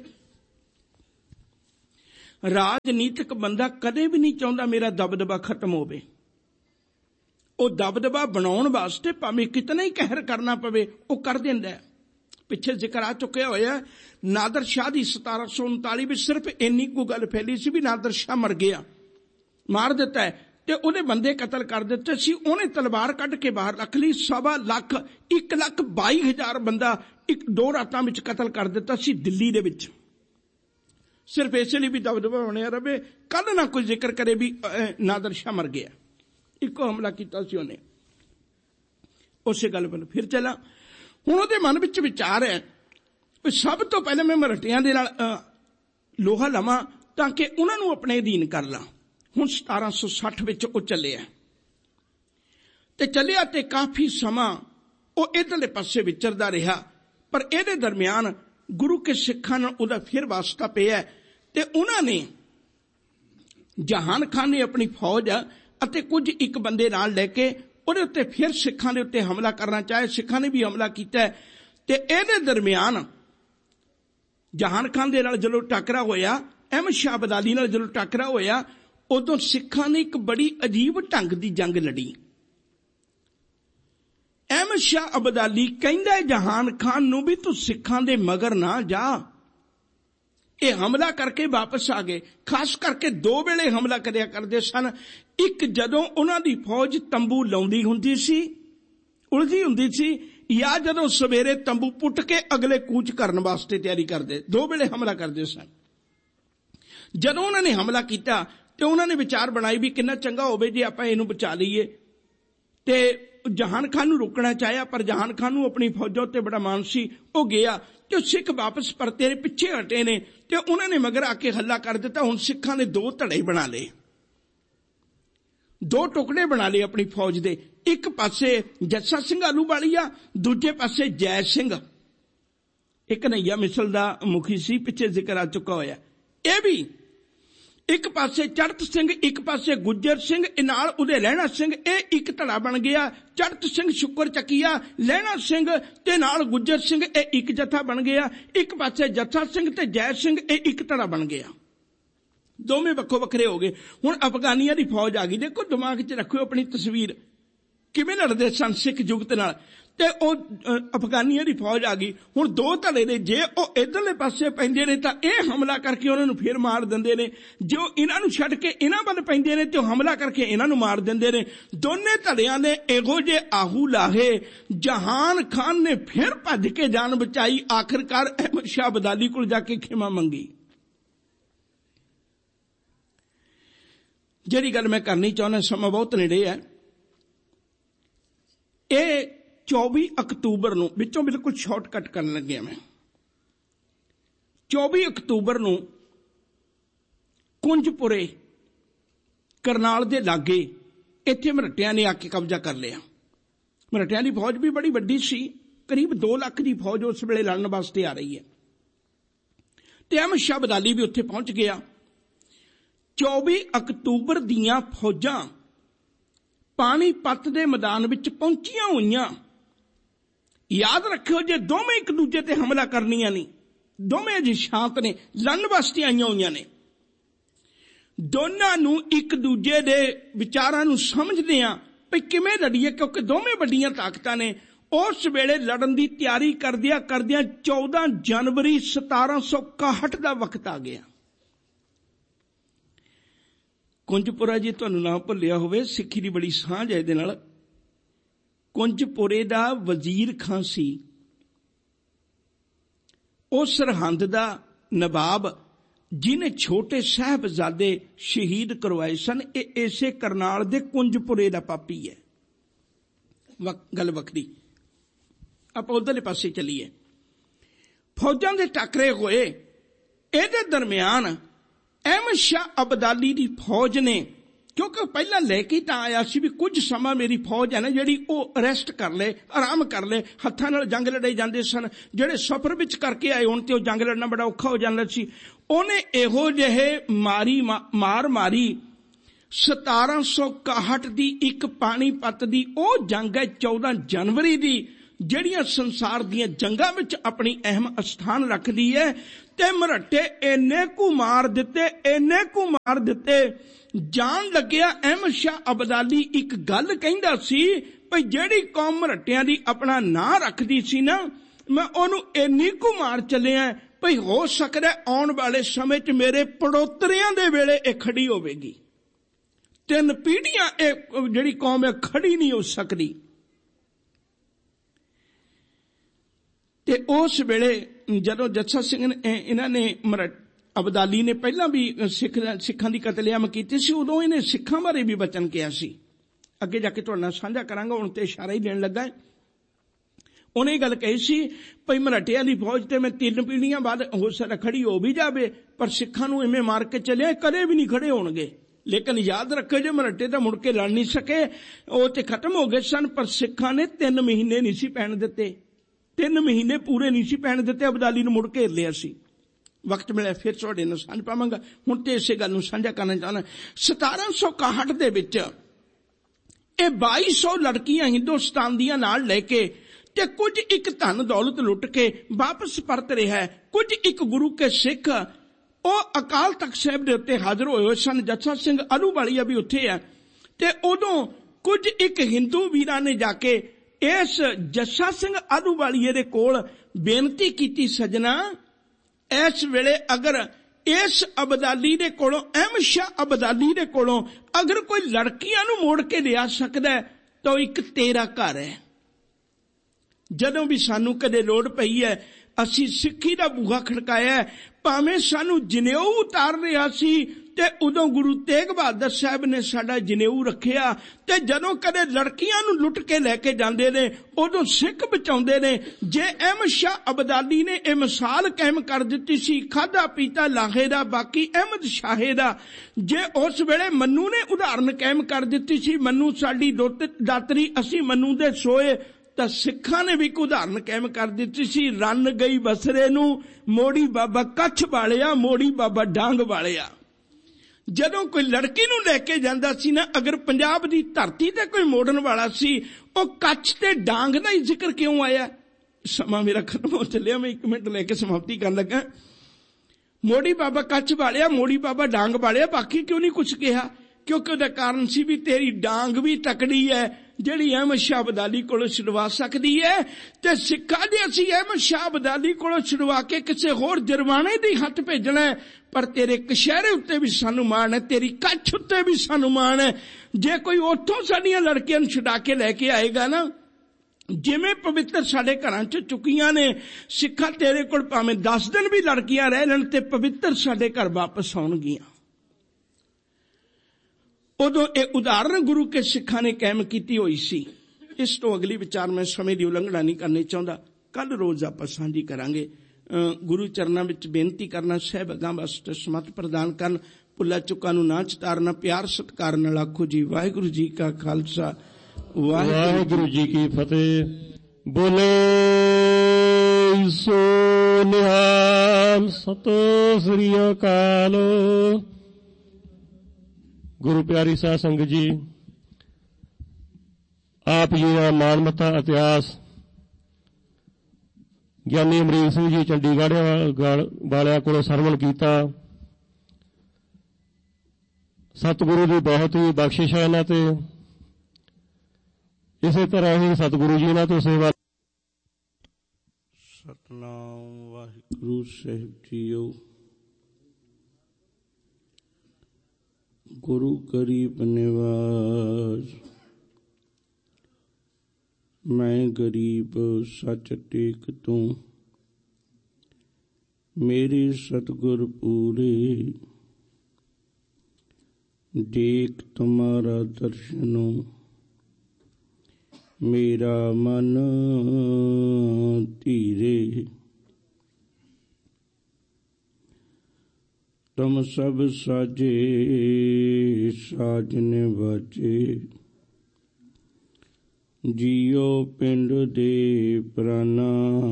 राजनीतिक बंदा कदे भी नहीं चाहुंदा मेरा दबदबा खत्म होवे। ਉਹ ਦਬਦਬਾ ਬਣਾਉਣ ਵਾਸਤੇ ਭਾਵੇਂ ਕਿਤਨਾ ਹੀ ਕਹਿਰ ਕਰਨਾ ਪਵੇ ਉਹ ਕਰ ਦਿੰਦਾ ਹੈ। ਪਿੱਛੇ ਜ਼ਿਕਰ ਆ ਚੁੱਕਿਆ ਹੋਇਆ ਨਾਦਰ ਸ਼ਾਹ ਦੀ ਸਤਾਰਾਂ ਸੌ ਉਨਤਾਲੀ ਵਿੱਚ ਸਿਰਫ ਇੰਨੀ ਕੁ ਗੱਲ ਫੈਲੀ ਸੀ ਵੀ ਨਾਦਰ ਸ਼ਾਹ ਮਰ ਗਿਆ, ਮਾਰ ਦਿੱਤਾ ਹੈ ਤੇ ਉਹਦੇ ਬੰਦੇ ਕਤਲ ਕਰ ਦਿੱਤੇ ਸੀ। ਉਹਨੇ ਤਲਵਾਰ ਕੱਢ ਕੇ ਬਾਹਰ ਰੱਖ ਲਈ। ਸਵਾ ਲੱਖ ਇੱਕ ਲੱਖ ਬਾਈ ਹਜ਼ਾਰ ਬੰਦਾ ਇੱਕ ਦੋ ਰਾਤਾਂ ਵਿੱਚ ਕਤਲ ਕਰ ਦਿੱਤਾ ਸੀ ਦਿੱਲੀ ਦੇ ਵਿੱਚ, ਸਿਰਫ ਇਸੇ ਲਈ ਵੀ ਦਬਦਬਾ ਬਣਿਆ ਰਵੇ, ਕੱਲ ਨਾ ਕੋਈ ਜ਼ਿਕਰ ਕਰੇ ਵੀ ਨਾਦਰ ਸ਼ਾਹ ਮਰ ਗਿਆ। ਇੱਕੋ ਹਮਲਾ ਕੀਤਾ ਸੀ ਉਹਨੇ। ਉਸੇ ਗੱਲ ਵੱਲ ਫਿਰ ਚੱਲਾਂ। ਹੁਣ ਉਹਦੇ ਮਨ ਵਿੱਚ ਵਿਚਾਰ ਹੈ ਵੀ ਸਭ ਤੋਂ ਪਹਿਲਾਂ ਮੈਂ ਮਰਾਠਿਆਂ ਦੇ ਨਾਲ ਲੋਹਾ ਲਵਾਂ ਤਾਂ ਕਿ ਉਹਨਾਂ ਨੂੰ ਆਪਣੇ ਅਧੀਨ ਕਰ ਲਾਂ। ਹੁਣ ਸਤਾਰਾਂ ਸੌ ਸੱਠ ਵਿੱਚ ਉਹ ਚੱਲਿਆ ਤੇ ਚੱਲਿਆ ਤੇ ਕਾਫੀ ਸਮਾਂ ਉਹ ਇੱਧਰਲੇ ਪਾਸੇ ਵਿਚਰਦਾ ਰਿਹਾ, ਪਰ ਇਹਦੇ ਦਰਮਿਆਨ ਗੁਰੂ ਕੇ ਸਿੱਖਾਂ ਨਾਲ ਉਹਦਾ ਫਿਰ ਵਾਸਤਾ ਪਿਆ ਤੇ ਉਹਨਾਂ ਨੇ ਜਹਾਨ ਖਾਨ ਨੇ ਆਪਣੀ ਫੌਜ ਅਤੇ ਕੁਝ ਇੱਕ ਬੰਦੇ ਨਾਲ ਲੈ ਕੇ ਉਹਦੇ ਉੱਤੇ ਫਿਰ ਸਿੱਖਾਂ ਦੇ ਉੱਤੇ ਹਮਲਾ ਕਰਨਾ ਚਾਹੇ। ਸਿੱਖਾਂ ਨੇ ਵੀ ਹਮਲਾ ਕੀਤਾ ਤੇ ਇਹਦੇ ਦਰਮਿਆਨ ਜਹਾਨ ਖਾਨ ਦੇ ਨਾਲ ਜਦੋਂ ਟਾਕਰਾ ਹੋਇਆ, ਅਹਿਮਦ ਸ਼ਾਹ ਅਬਦਾਲੀ ਨਾਲ ਜਦੋਂ ਟਾਕਰਾ ਹੋਇਆ, ਉਦੋਂ ਸਿੱਖਾਂ ਨੇ ਇੱਕ ਬੜੀ ਅਜੀਬ ਢੰਗ ਦੀ ਜੰਗ ਲੜੀ। ਅਹਿਮਦ ਸ਼ਾਹ ਅਬਦਾਲੀ ਕਹਿੰਦਾ ਜਹਾਨ ਖਾਨ ਨੂੰ ਵੀ ਤੂੰ ਸਿੱਖਾਂ ਦੇ ਮਗਰ ਨਾ ਜਾ। ਇਹ ਹਮਲਾ ਕਰਕੇ ਵਾਪਸ ਆ ਗਏ। ਖਾਸ ਕਰਕੇ ਦੋ ਵੇਲੇ ਹਮਲਾ ਕਰਿਆ ਕਰਦੇ ਸਨ। ਇੱਕ ਜਦੋਂ ਉਹਨਾਂ ਦੀ ਫੌਜ ਤੰਬੂ ਲਾਉਂਦੀ ਹੁੰਦੀ ਸੀ, ਉਲਝੀ ਹੁੰਦੀ ਸੀ, ਜਾਂ ਜਦੋਂ ਸਵੇਰੇ ਤੰਬੂ ਪੁੱਟ ਕੇ ਅਗਲੇ ਕੂਚ ਕਰਨ ਵਾਸਤੇ ਤਿਆਰੀ ਕਰਦੇ। ਦੋ ਵੇਲੇ ਹਮਲਾ ਕਰਦੇ ਸਨ। ਜਦੋਂ ਉਹਨਾਂ ਨੇ ਹਮਲਾ ਕੀਤਾ ਤੇ ਉਹਨਾਂ ਨੇ ਵਿਚਾਰ ਬਣਾਈ ਵੀ ਕਿੰਨਾ ਚੰਗਾ ਹੋਵੇ ਜੇ ਆਪਾਂ ਇਹਨੂੰ ਬਚਾ ਲਈਏ। ਤੇ ਜਹਾਨ ਖਾਨ ਨੂੰ ਰੋਕਣਾ ਚਾਹਿਆ, ਪਰ ਜਹਾਨ ਖਾਨ ਨੂੰ ਆਪਣੀ ਫੌਜਾਂ ਉੱਤੇ ਬੜਾ ਮਾਣ ਸੀ। ਉਹ ਗਿਆ ਤੇ ਸਿੱਖ ਵਾਪਸ ਪਰਤੇ ਨੇ, ਪਿੱਛੇ ਹਟੇ ਨੇ ਤੇ ਉਹਨਾਂ ਨੇ ਮਗਰ ਆ ਕੇ ਹੱਲਾ ਕਰ ਦਿੱਤਾ। ਹੁਣ ਸਿੱਖਾਂ ਨੇ ਦੋ ਧੜੇ ਬਣਾ ਲਏ, ਦੋ ਟੁਕੜੇ ਬਣਾ ਲਏ ਆਪਣੀ ਫੌਜ ਦੇ। ਇੱਕ ਪਾਸੇ ਜੱਸਾ ਸਿੰਘ ਆਹਲੂਵਾਲੀਆ, ਦੂਜੇ ਪਾਸੇ ਜੈ ਸਿੰਘ, ਇੱਕ ਕਨ੍ਹਈਆ ਮਿਸਲ ਦਾ ਮੁਖੀ ਸੀ, ਪਿੱਛੇ ਜ਼ਿਕਰ ਆ ਚੁੱਕਾ ਹੋਇਆ। ਇਹ ਵੀ ਇੱਕ ਪਾਸੇ ਚੜਤ ਸਿੰਘ, ਇੱਕ ਪਾਸੇ ਗੁੱਜਰ ਸਿੰਘ, ਨਾਲ ਉਹਦੇ ਲਹਿਣਾ ਸਿੰਘ। ਇਹ ਇੱਕ ਧੜਾ ਬਣ ਗਿਆ। ਚੜਤ ਸਿੰਘ ਸ਼ੁਕਰ ਚੱਕੀਆ, ਲਹਿਣਾ ਸਿੰਘ ਤੇ ਨਾਲ ਗੁੱਜਰ ਸਿੰਘ, ਇਹ ਇੱਕ ਜੱਥਾ ਬਣ ਗਿਆ। ਇੱਕ ਪਾਸੇ ਜੱਥਾ ਸਿੰਘ ਤੇ ਜੈ ਸਿੰਘ, ਇਹ ਇੱਕ ਧੜਾ ਬਣ ਗਿਆ। ਦੋਵੇਂ ਵੱਖੋ ਵੱਖਰੇ ਹੋ ਗਏ। ਹੁਣ ਅਫਗਾਨੀਆਂ ਦੀ ਫੌਜ ਆ ਗਈ। ਦੇਖੋ ਦਿਮਾਗ 'ਚ ਰੱਖਿਓ ਆਪਣੀ ਤਸਵੀਰ, ਕਿਵੇਂ ਲੜਦੇ ਸਨ ਸਿੱਖ ਜੁਗਤ ਨਾਲ। ਤੇ ਉਹ ਅਫਗਾਨੀਆਂ ਦੀ ਫੌਜ ਆ ਗਈ। ਹੁਣ ਦੋ ਧੜੇ ਨੇ, ਜੇ ਉਹ ਇੱਧਰਲੇ ਪਾਸੇ ਪੈਂਦੇ ਨੇ ਤਾਂ ਇਹ ਹਮਲਾ ਕਰਕੇ ਉਹਨਾਂ ਨੂੰ ਫਿਰ ਮਾਰ ਦਿੰਦੇ ਨੇ, ਜੋ ਇਹਨਾਂ ਨੂੰ ਛੱਡ ਕੇ ਇਹਨਾਂ ਵੱਲ ਪੈਂਦੇ ਨੇ ਤੇ ਉਹ ਹਮਲਾ ਕਰਕੇ ਇਹਨਾਂ ਨੂੰ ਮਾਰ ਦਿੰਦੇ ਨੇ। ਦੋਨੇ ਧੜਿਆਂ ਨੇ ਇਹੋ ਜਿਹੇ ਆਹੂ ਲਾਹੇ। ਜਹਾਨ ਖਾਨ ਨੇ ਫਿਰ ਭੱਜ ਕੇ ਜਾਨ ਬਚਾਈ। ਆਖਿਰਕਾਰ ਅਹਿਮਦ ਸ਼ਾਹ ਅਬਦਾਲੀ ਕੋਲ ਜਾ ਕੇ ਖਿਮਾ ਮੰਗੀ। ਜਿਹੜੀ ਗੱਲ ਮੈਂ ਕਰਨੀ ਚਾਹੁੰਦਾ, ਸਮਾਂ ਬਹੁਤ ਨੇੜੇ ਹੈ। ਇਹ ਚੌਵੀ ਅਕਤੂਬਰ ਨੂੰ, ਵਿੱਚੋਂ ਬਿਲਕੁਲ ਸ਼ਾਰਟਕਟ ਕਰਨ ਲੱਗਿਆ ਮੈਂ, ਚੌਵੀ ਅਕਤੂਬਰ ਨੂੰ ਕੁੰਜਪੁਰੇ ਕਰਨਾਲ ਦੇ ਲਾਗੇ ਇੱਥੇ ਮਰਾਠਿਆਂ ਨੇ ਆ ਕੇ ਕਬਜ਼ਾ ਕਰ ਲਿਆ। ਮਰਾਠਿਆਂ ਦੀ ਫੌਜ ਵੀ ਬੜੀ ਵੱਡੀ ਸੀ, ਕਰੀਬ ਦੋ ਲੱਖ ਦੀ ਫੌਜ ਉਸ ਵੇਲੇ ਲੜਨ ਵਾਸਤੇ ਆ ਰਹੀ ਹੈ। ਤੇ ਅਹਿਮਦ ਸ਼ਾਹ ਅਬਦਾਲੀ ਵੀ ਉੱਥੇ ਪਹੁੰਚ ਗਿਆ। ਚੌਵੀ ਅਕਤੂਬਰ ਦੀਆਂ ਫੌਜਾਂ ਪਾਣੀਪਤ ਦੇ ਮੈਦਾਨ ਵਿੱਚ ਪਹੁੰਚੀਆਂ ਹੋਈਆਂ। ਯਾਦ ਰੱਖਿਓ, ਜੇ ਦੋਵੇਂ ਇੱਕ ਦੂਜੇ ਤੇ ਹਮਲਾ ਕਰਨੀਆਂ ਨਹੀਂ, ਦੋਵੇਂ ਅਜੇ ਸ਼ਾਂਤ ਨੇ, ਲੜਨ ਵਾਸਤੇ ਆਈਆਂ ਹੋਈਆਂ ਨੇ। ਦੋਨਾਂ ਨੂੰ ਇੱਕ ਦੂਜੇ ਦੇ ਵਿਚਾਰਾਂ ਨੂੰ ਸਮਝਦੇ ਆ ਵੀ ਕਿਵੇਂ ਲੜੀਏ, ਕਿਉਂਕਿ ਦੋਵੇਂ ਵੱਡੀਆਂ ਤਾਕਤਾਂ ਨੇ। ਉਸ ਵੇਲੇ ਲੜਨ ਦੀ ਤਿਆਰੀ ਕਰਦਿਆਂ ਕਰਦਿਆਂ ਚੌਦਾਂ ਜਨਵਰੀ ਸਤਾਰਾਂ ਸੌ ਇਕਾਹਠ ਦਾ ਵਕਤ ਆ ਗਿਆ। ਕੁੰਜਪੁਰਾ, ਜੇ ਤੁਹਾਨੂੰ ਨਾ ਭੁੱਲਿਆ ਹੋਵੇ, ਸਿੱਖੀ ਦੀ ਬੜੀ ਸਾਂਝ ਹੈ ਇਹਦੇ ਨਾਲ। ਕੁੰਜਪੁਰੇ ਦਾ ਵਜ਼ੀਰ ਖਾਂ ਸੀ, ਉਹ ਸਰਹੰਦ ਦਾ ਨਵਾਬ ਜਿਹਨੇ ਛੋਟੇ ਸਾਹਿਬਜ਼ਾਦੇ ਸ਼ਹੀਦ ਕਰਵਾਏ ਸਨ। ਇਹ ਇਸੇ ਕਰਨਾਲ ਦੇ ਕੁੰਜਪੁਰੇ ਦਾ ਪਾਪੀ ਹੈ। ਗੱਲ ਵੱਖਰੀ। ਆਪਾਂ ਉਧਰਲੇ ਪਾਸੇ ਚੱਲੀਏ। ਫੌਜਾਂ ਦੇ ਟਾਕਰੇ ਹੋਏ। ਇਹਦੇ ਦਰਮਿਆਨ ਅਹਿਮਦ ਸ਼ਾਹ ਅਬਦਾਲੀ ਦੀ ਫੌਜ ਨੇ क्योंकि पहला लैके तां आया सी भी कुछ समा मेरी फौज है ना जिहड़ी ओह अरैस्ट कर ले, आराम कर ले। हत्थां नाल जंग लड़ाई जांदे सन, जिहड़े सफर विच करके आए हुण ते ओह जंग लड़ना बड़ा औखा हो जांदा सी। ओहने इहो जिहे मारी मार मारी सतारां सौ इकाहठ दी एक पानीपत दी ओह जंग है चौदह जनवरी दी, ਜਿਹੜੀਆਂ संसार ਦੀਆਂ जंगां विच अपनी अहम स्थान रखदी है। ते मरहटे इन्ने कु मार दिते, इन्ने कु मार दिते, जान लग्या अहमद शाह अब्दाली एक गल कहिंदा सी भई जिहड़ी कौम मरहटियां दी अपना नां रखदी सी ना, मैं ओनू इन्नी कु मार चलिया भई हो सकदा आउण वाले समय च मेरे पड़ोतरियां दे वेले इह खड़ी होवेगी। तीन पीढ़ियां इह जिहड़ी कौम है खड़ी नहीं हो सकदी। ते उस वेले जदों जस्सा सिंह ने इन्हां ने अब्दाली ने पहला भी सिख सिखां दी कतलेआम कीती सी, उदों इन्हें सिखां बारे भी वचन किया सी। अगे जाके तुहाडे नाल साझा करांगा, हुण ते इशारा ही देण लगा है। उन्हें गल कही सी भई मराठियां दी फौज ते मैं तीन पीढ़ियां बाद हो सकदा खड़ी हो भी जावे, पर सिखां नूं इवें मार के चले कदे भी नहीं खड़े होणगे। लेकिन याद रखो जो मराठे तो मुड़ के लड़ नहीं सके, वो तो खत्म हो गए सन, पर सिखां ने तीन महीने नहीं सी पैण दिते, तीन महीने पूरे नहीं सी पैण दिते। अब्दाली नूं मुड़ घेर लिया सी। वक्त मिले फिर तुहाडे नाल सांझ पावांगा। हुण ते इसे गल नूं साझा करना चाहना। सतारां सौ इकाहठ दे विच ये बाई सौ लड़कियां हिंदुस्तान दियां नाल लैके ते कुछ एक धन दौलत लुट के वापस परत रहा है। कुछ एक गुरु के सिख वो अकाल तख्त साहिब दे उत्ते हाजिर होए हुए सन। जस्सा सिंह आलूवालिया भी उत्थे है। ते उदों कुछ एक हिंदू वीरां ने जाके इस जस्सा सिंह आलूवालिये दे कोल बेनती कीती, सजना इस वेले अगर इस अब्दाली दे कोलों, अहमद शाह अब्दाली दे कोलों अगर कोई लड़कियां नूं मोड़ के लिया सकदा है तो एक तेरा घर है। जदों भी सानू कदे लोड़ पई है असी सिक्खी दा बूहा खड़काया है, भावें सानू जनेऊ उतार रहा सी ते उदों गुरु तेग बहादुर साहब ने साडा जनेऊ रखिया। ते जदों कदे लड़कियां नूं लुट के लैके जांदे ने उदों सिख बचाउंदे ने। जे अहमद शाह अब्दाली ने यह मिसाल कायम कर दिती सी, खादा पीता लाहे दा बाकी अहमद शाहे दा, जे उस वेले मन्नू ने उदाहरण कायम कर दिती सी, मन्नू साडी दातरी असी मन्नू दे सोए, तो सिखां ने भी एक उदाहरण कायम कर दिती सी, रन गई बसरे नूं मोड़ी बाबा कच्छ वालिया, मोड़ी बाबा डांग वालिया। जदों कोई लड़की नूं लैके जांदा सी ना, अगर पंजाब दी धरती ते कोई मोड़न वाला सी, ओ कच्छ ते डांग दा ही जिक्र क्यों आया? समा मेरा खत्म हो चलिया, मैं एक मिनट लेके समाप्ति करन लगा। मोड़ी बाबा कच्छ वालिया, मोड़ी बाबा डांग वालिया, बाकी क्यों नहीं कुछ कहा? क्योंकि उहदा कारण सी भी तेरी डांग भी तकड़ी है जिहड़ी अहमद शाह अब्दाली कोलों छुड़वा सकदी है। ते सिक्खां दे असीं अहमद शाह अब्दाली कोलों छुड़वा के किसे होर जरवाने दी हथ भेजना है, पर तेरे कशहरे उत्ते भी सानू मान है, तेरी कच्छ उत्ते भी सानू मान है। जे कोई उत्थों साडियां लड़कियां नूं छुड़ा के लैके आएगा ना, जिवें पवित्र साडे घरां च चुकियां ने, सिक्खां तेरे कोल भावें दस दिन भी लड़कियां रह लैण ते पवित्र साडे घर वापस आउणगीਆਂ। उदों एक उदाहरण गुरु के सिखां ने कायम की हुई सी। इस तो अगली विचार मैं समय की उलंघना नहीं करनी चाहता, कल रोज आप साझी करांगे। गुरु चरनां विच बेनती करना, सहब अगां वास्ते समत प्रदान करन, भुला चुका नूं ना चितारना, प्यार सत्कार नाल आखो जी वाहिगुरू जी का खालसा वाहिगुरू जी की फतेह। बोले सो निहाल, सतਿ ਸ੍ਰੀ ਅਕਾਲ। गुरु प्यारी साध संगत जी, आप जी का मानमता इतिहास ज्ञानी अमरीक सिंह जी चंडीगढ़ वालिया को सरवण किया। सतगुरु की बहुत ही बख्शिश है इन्हां ते। इसे तरह ही सतगुरु जी इन्हां तो सेवा। सतनाम वाहिगुरू साहिब जीओ। गुरु गरीब निवास, मैं गरीब सच टेक तू, मेरे सतगुर पूरे, देख तुम्हारा दर्शनो, मेरा मन धीरे। ਤੁਮ ਸਭ ਸਾਜੇ ਸਾਜਨ ਬਾਜੇ, ਜੀਓ ਪਿੰਡ ਦੇ ਪ੍ਰਾਨਾ,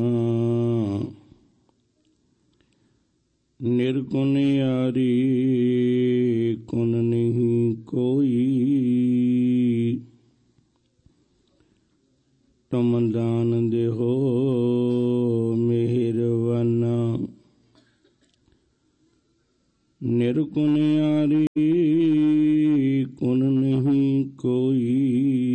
ਨਿਰਗੁਣ ਯਾਰੀ ਗੁਣ ਨਹੀਂ ਕੋਈ, ਤੁਮ ਦਾਨ ਦੇਹੋ ਮਿਹਰਬਾਨਾ, ਨਿਰਗੁਣ ਯਾਰੀ ਗੁਣ ਨਹੀਂ ਕੋਈ,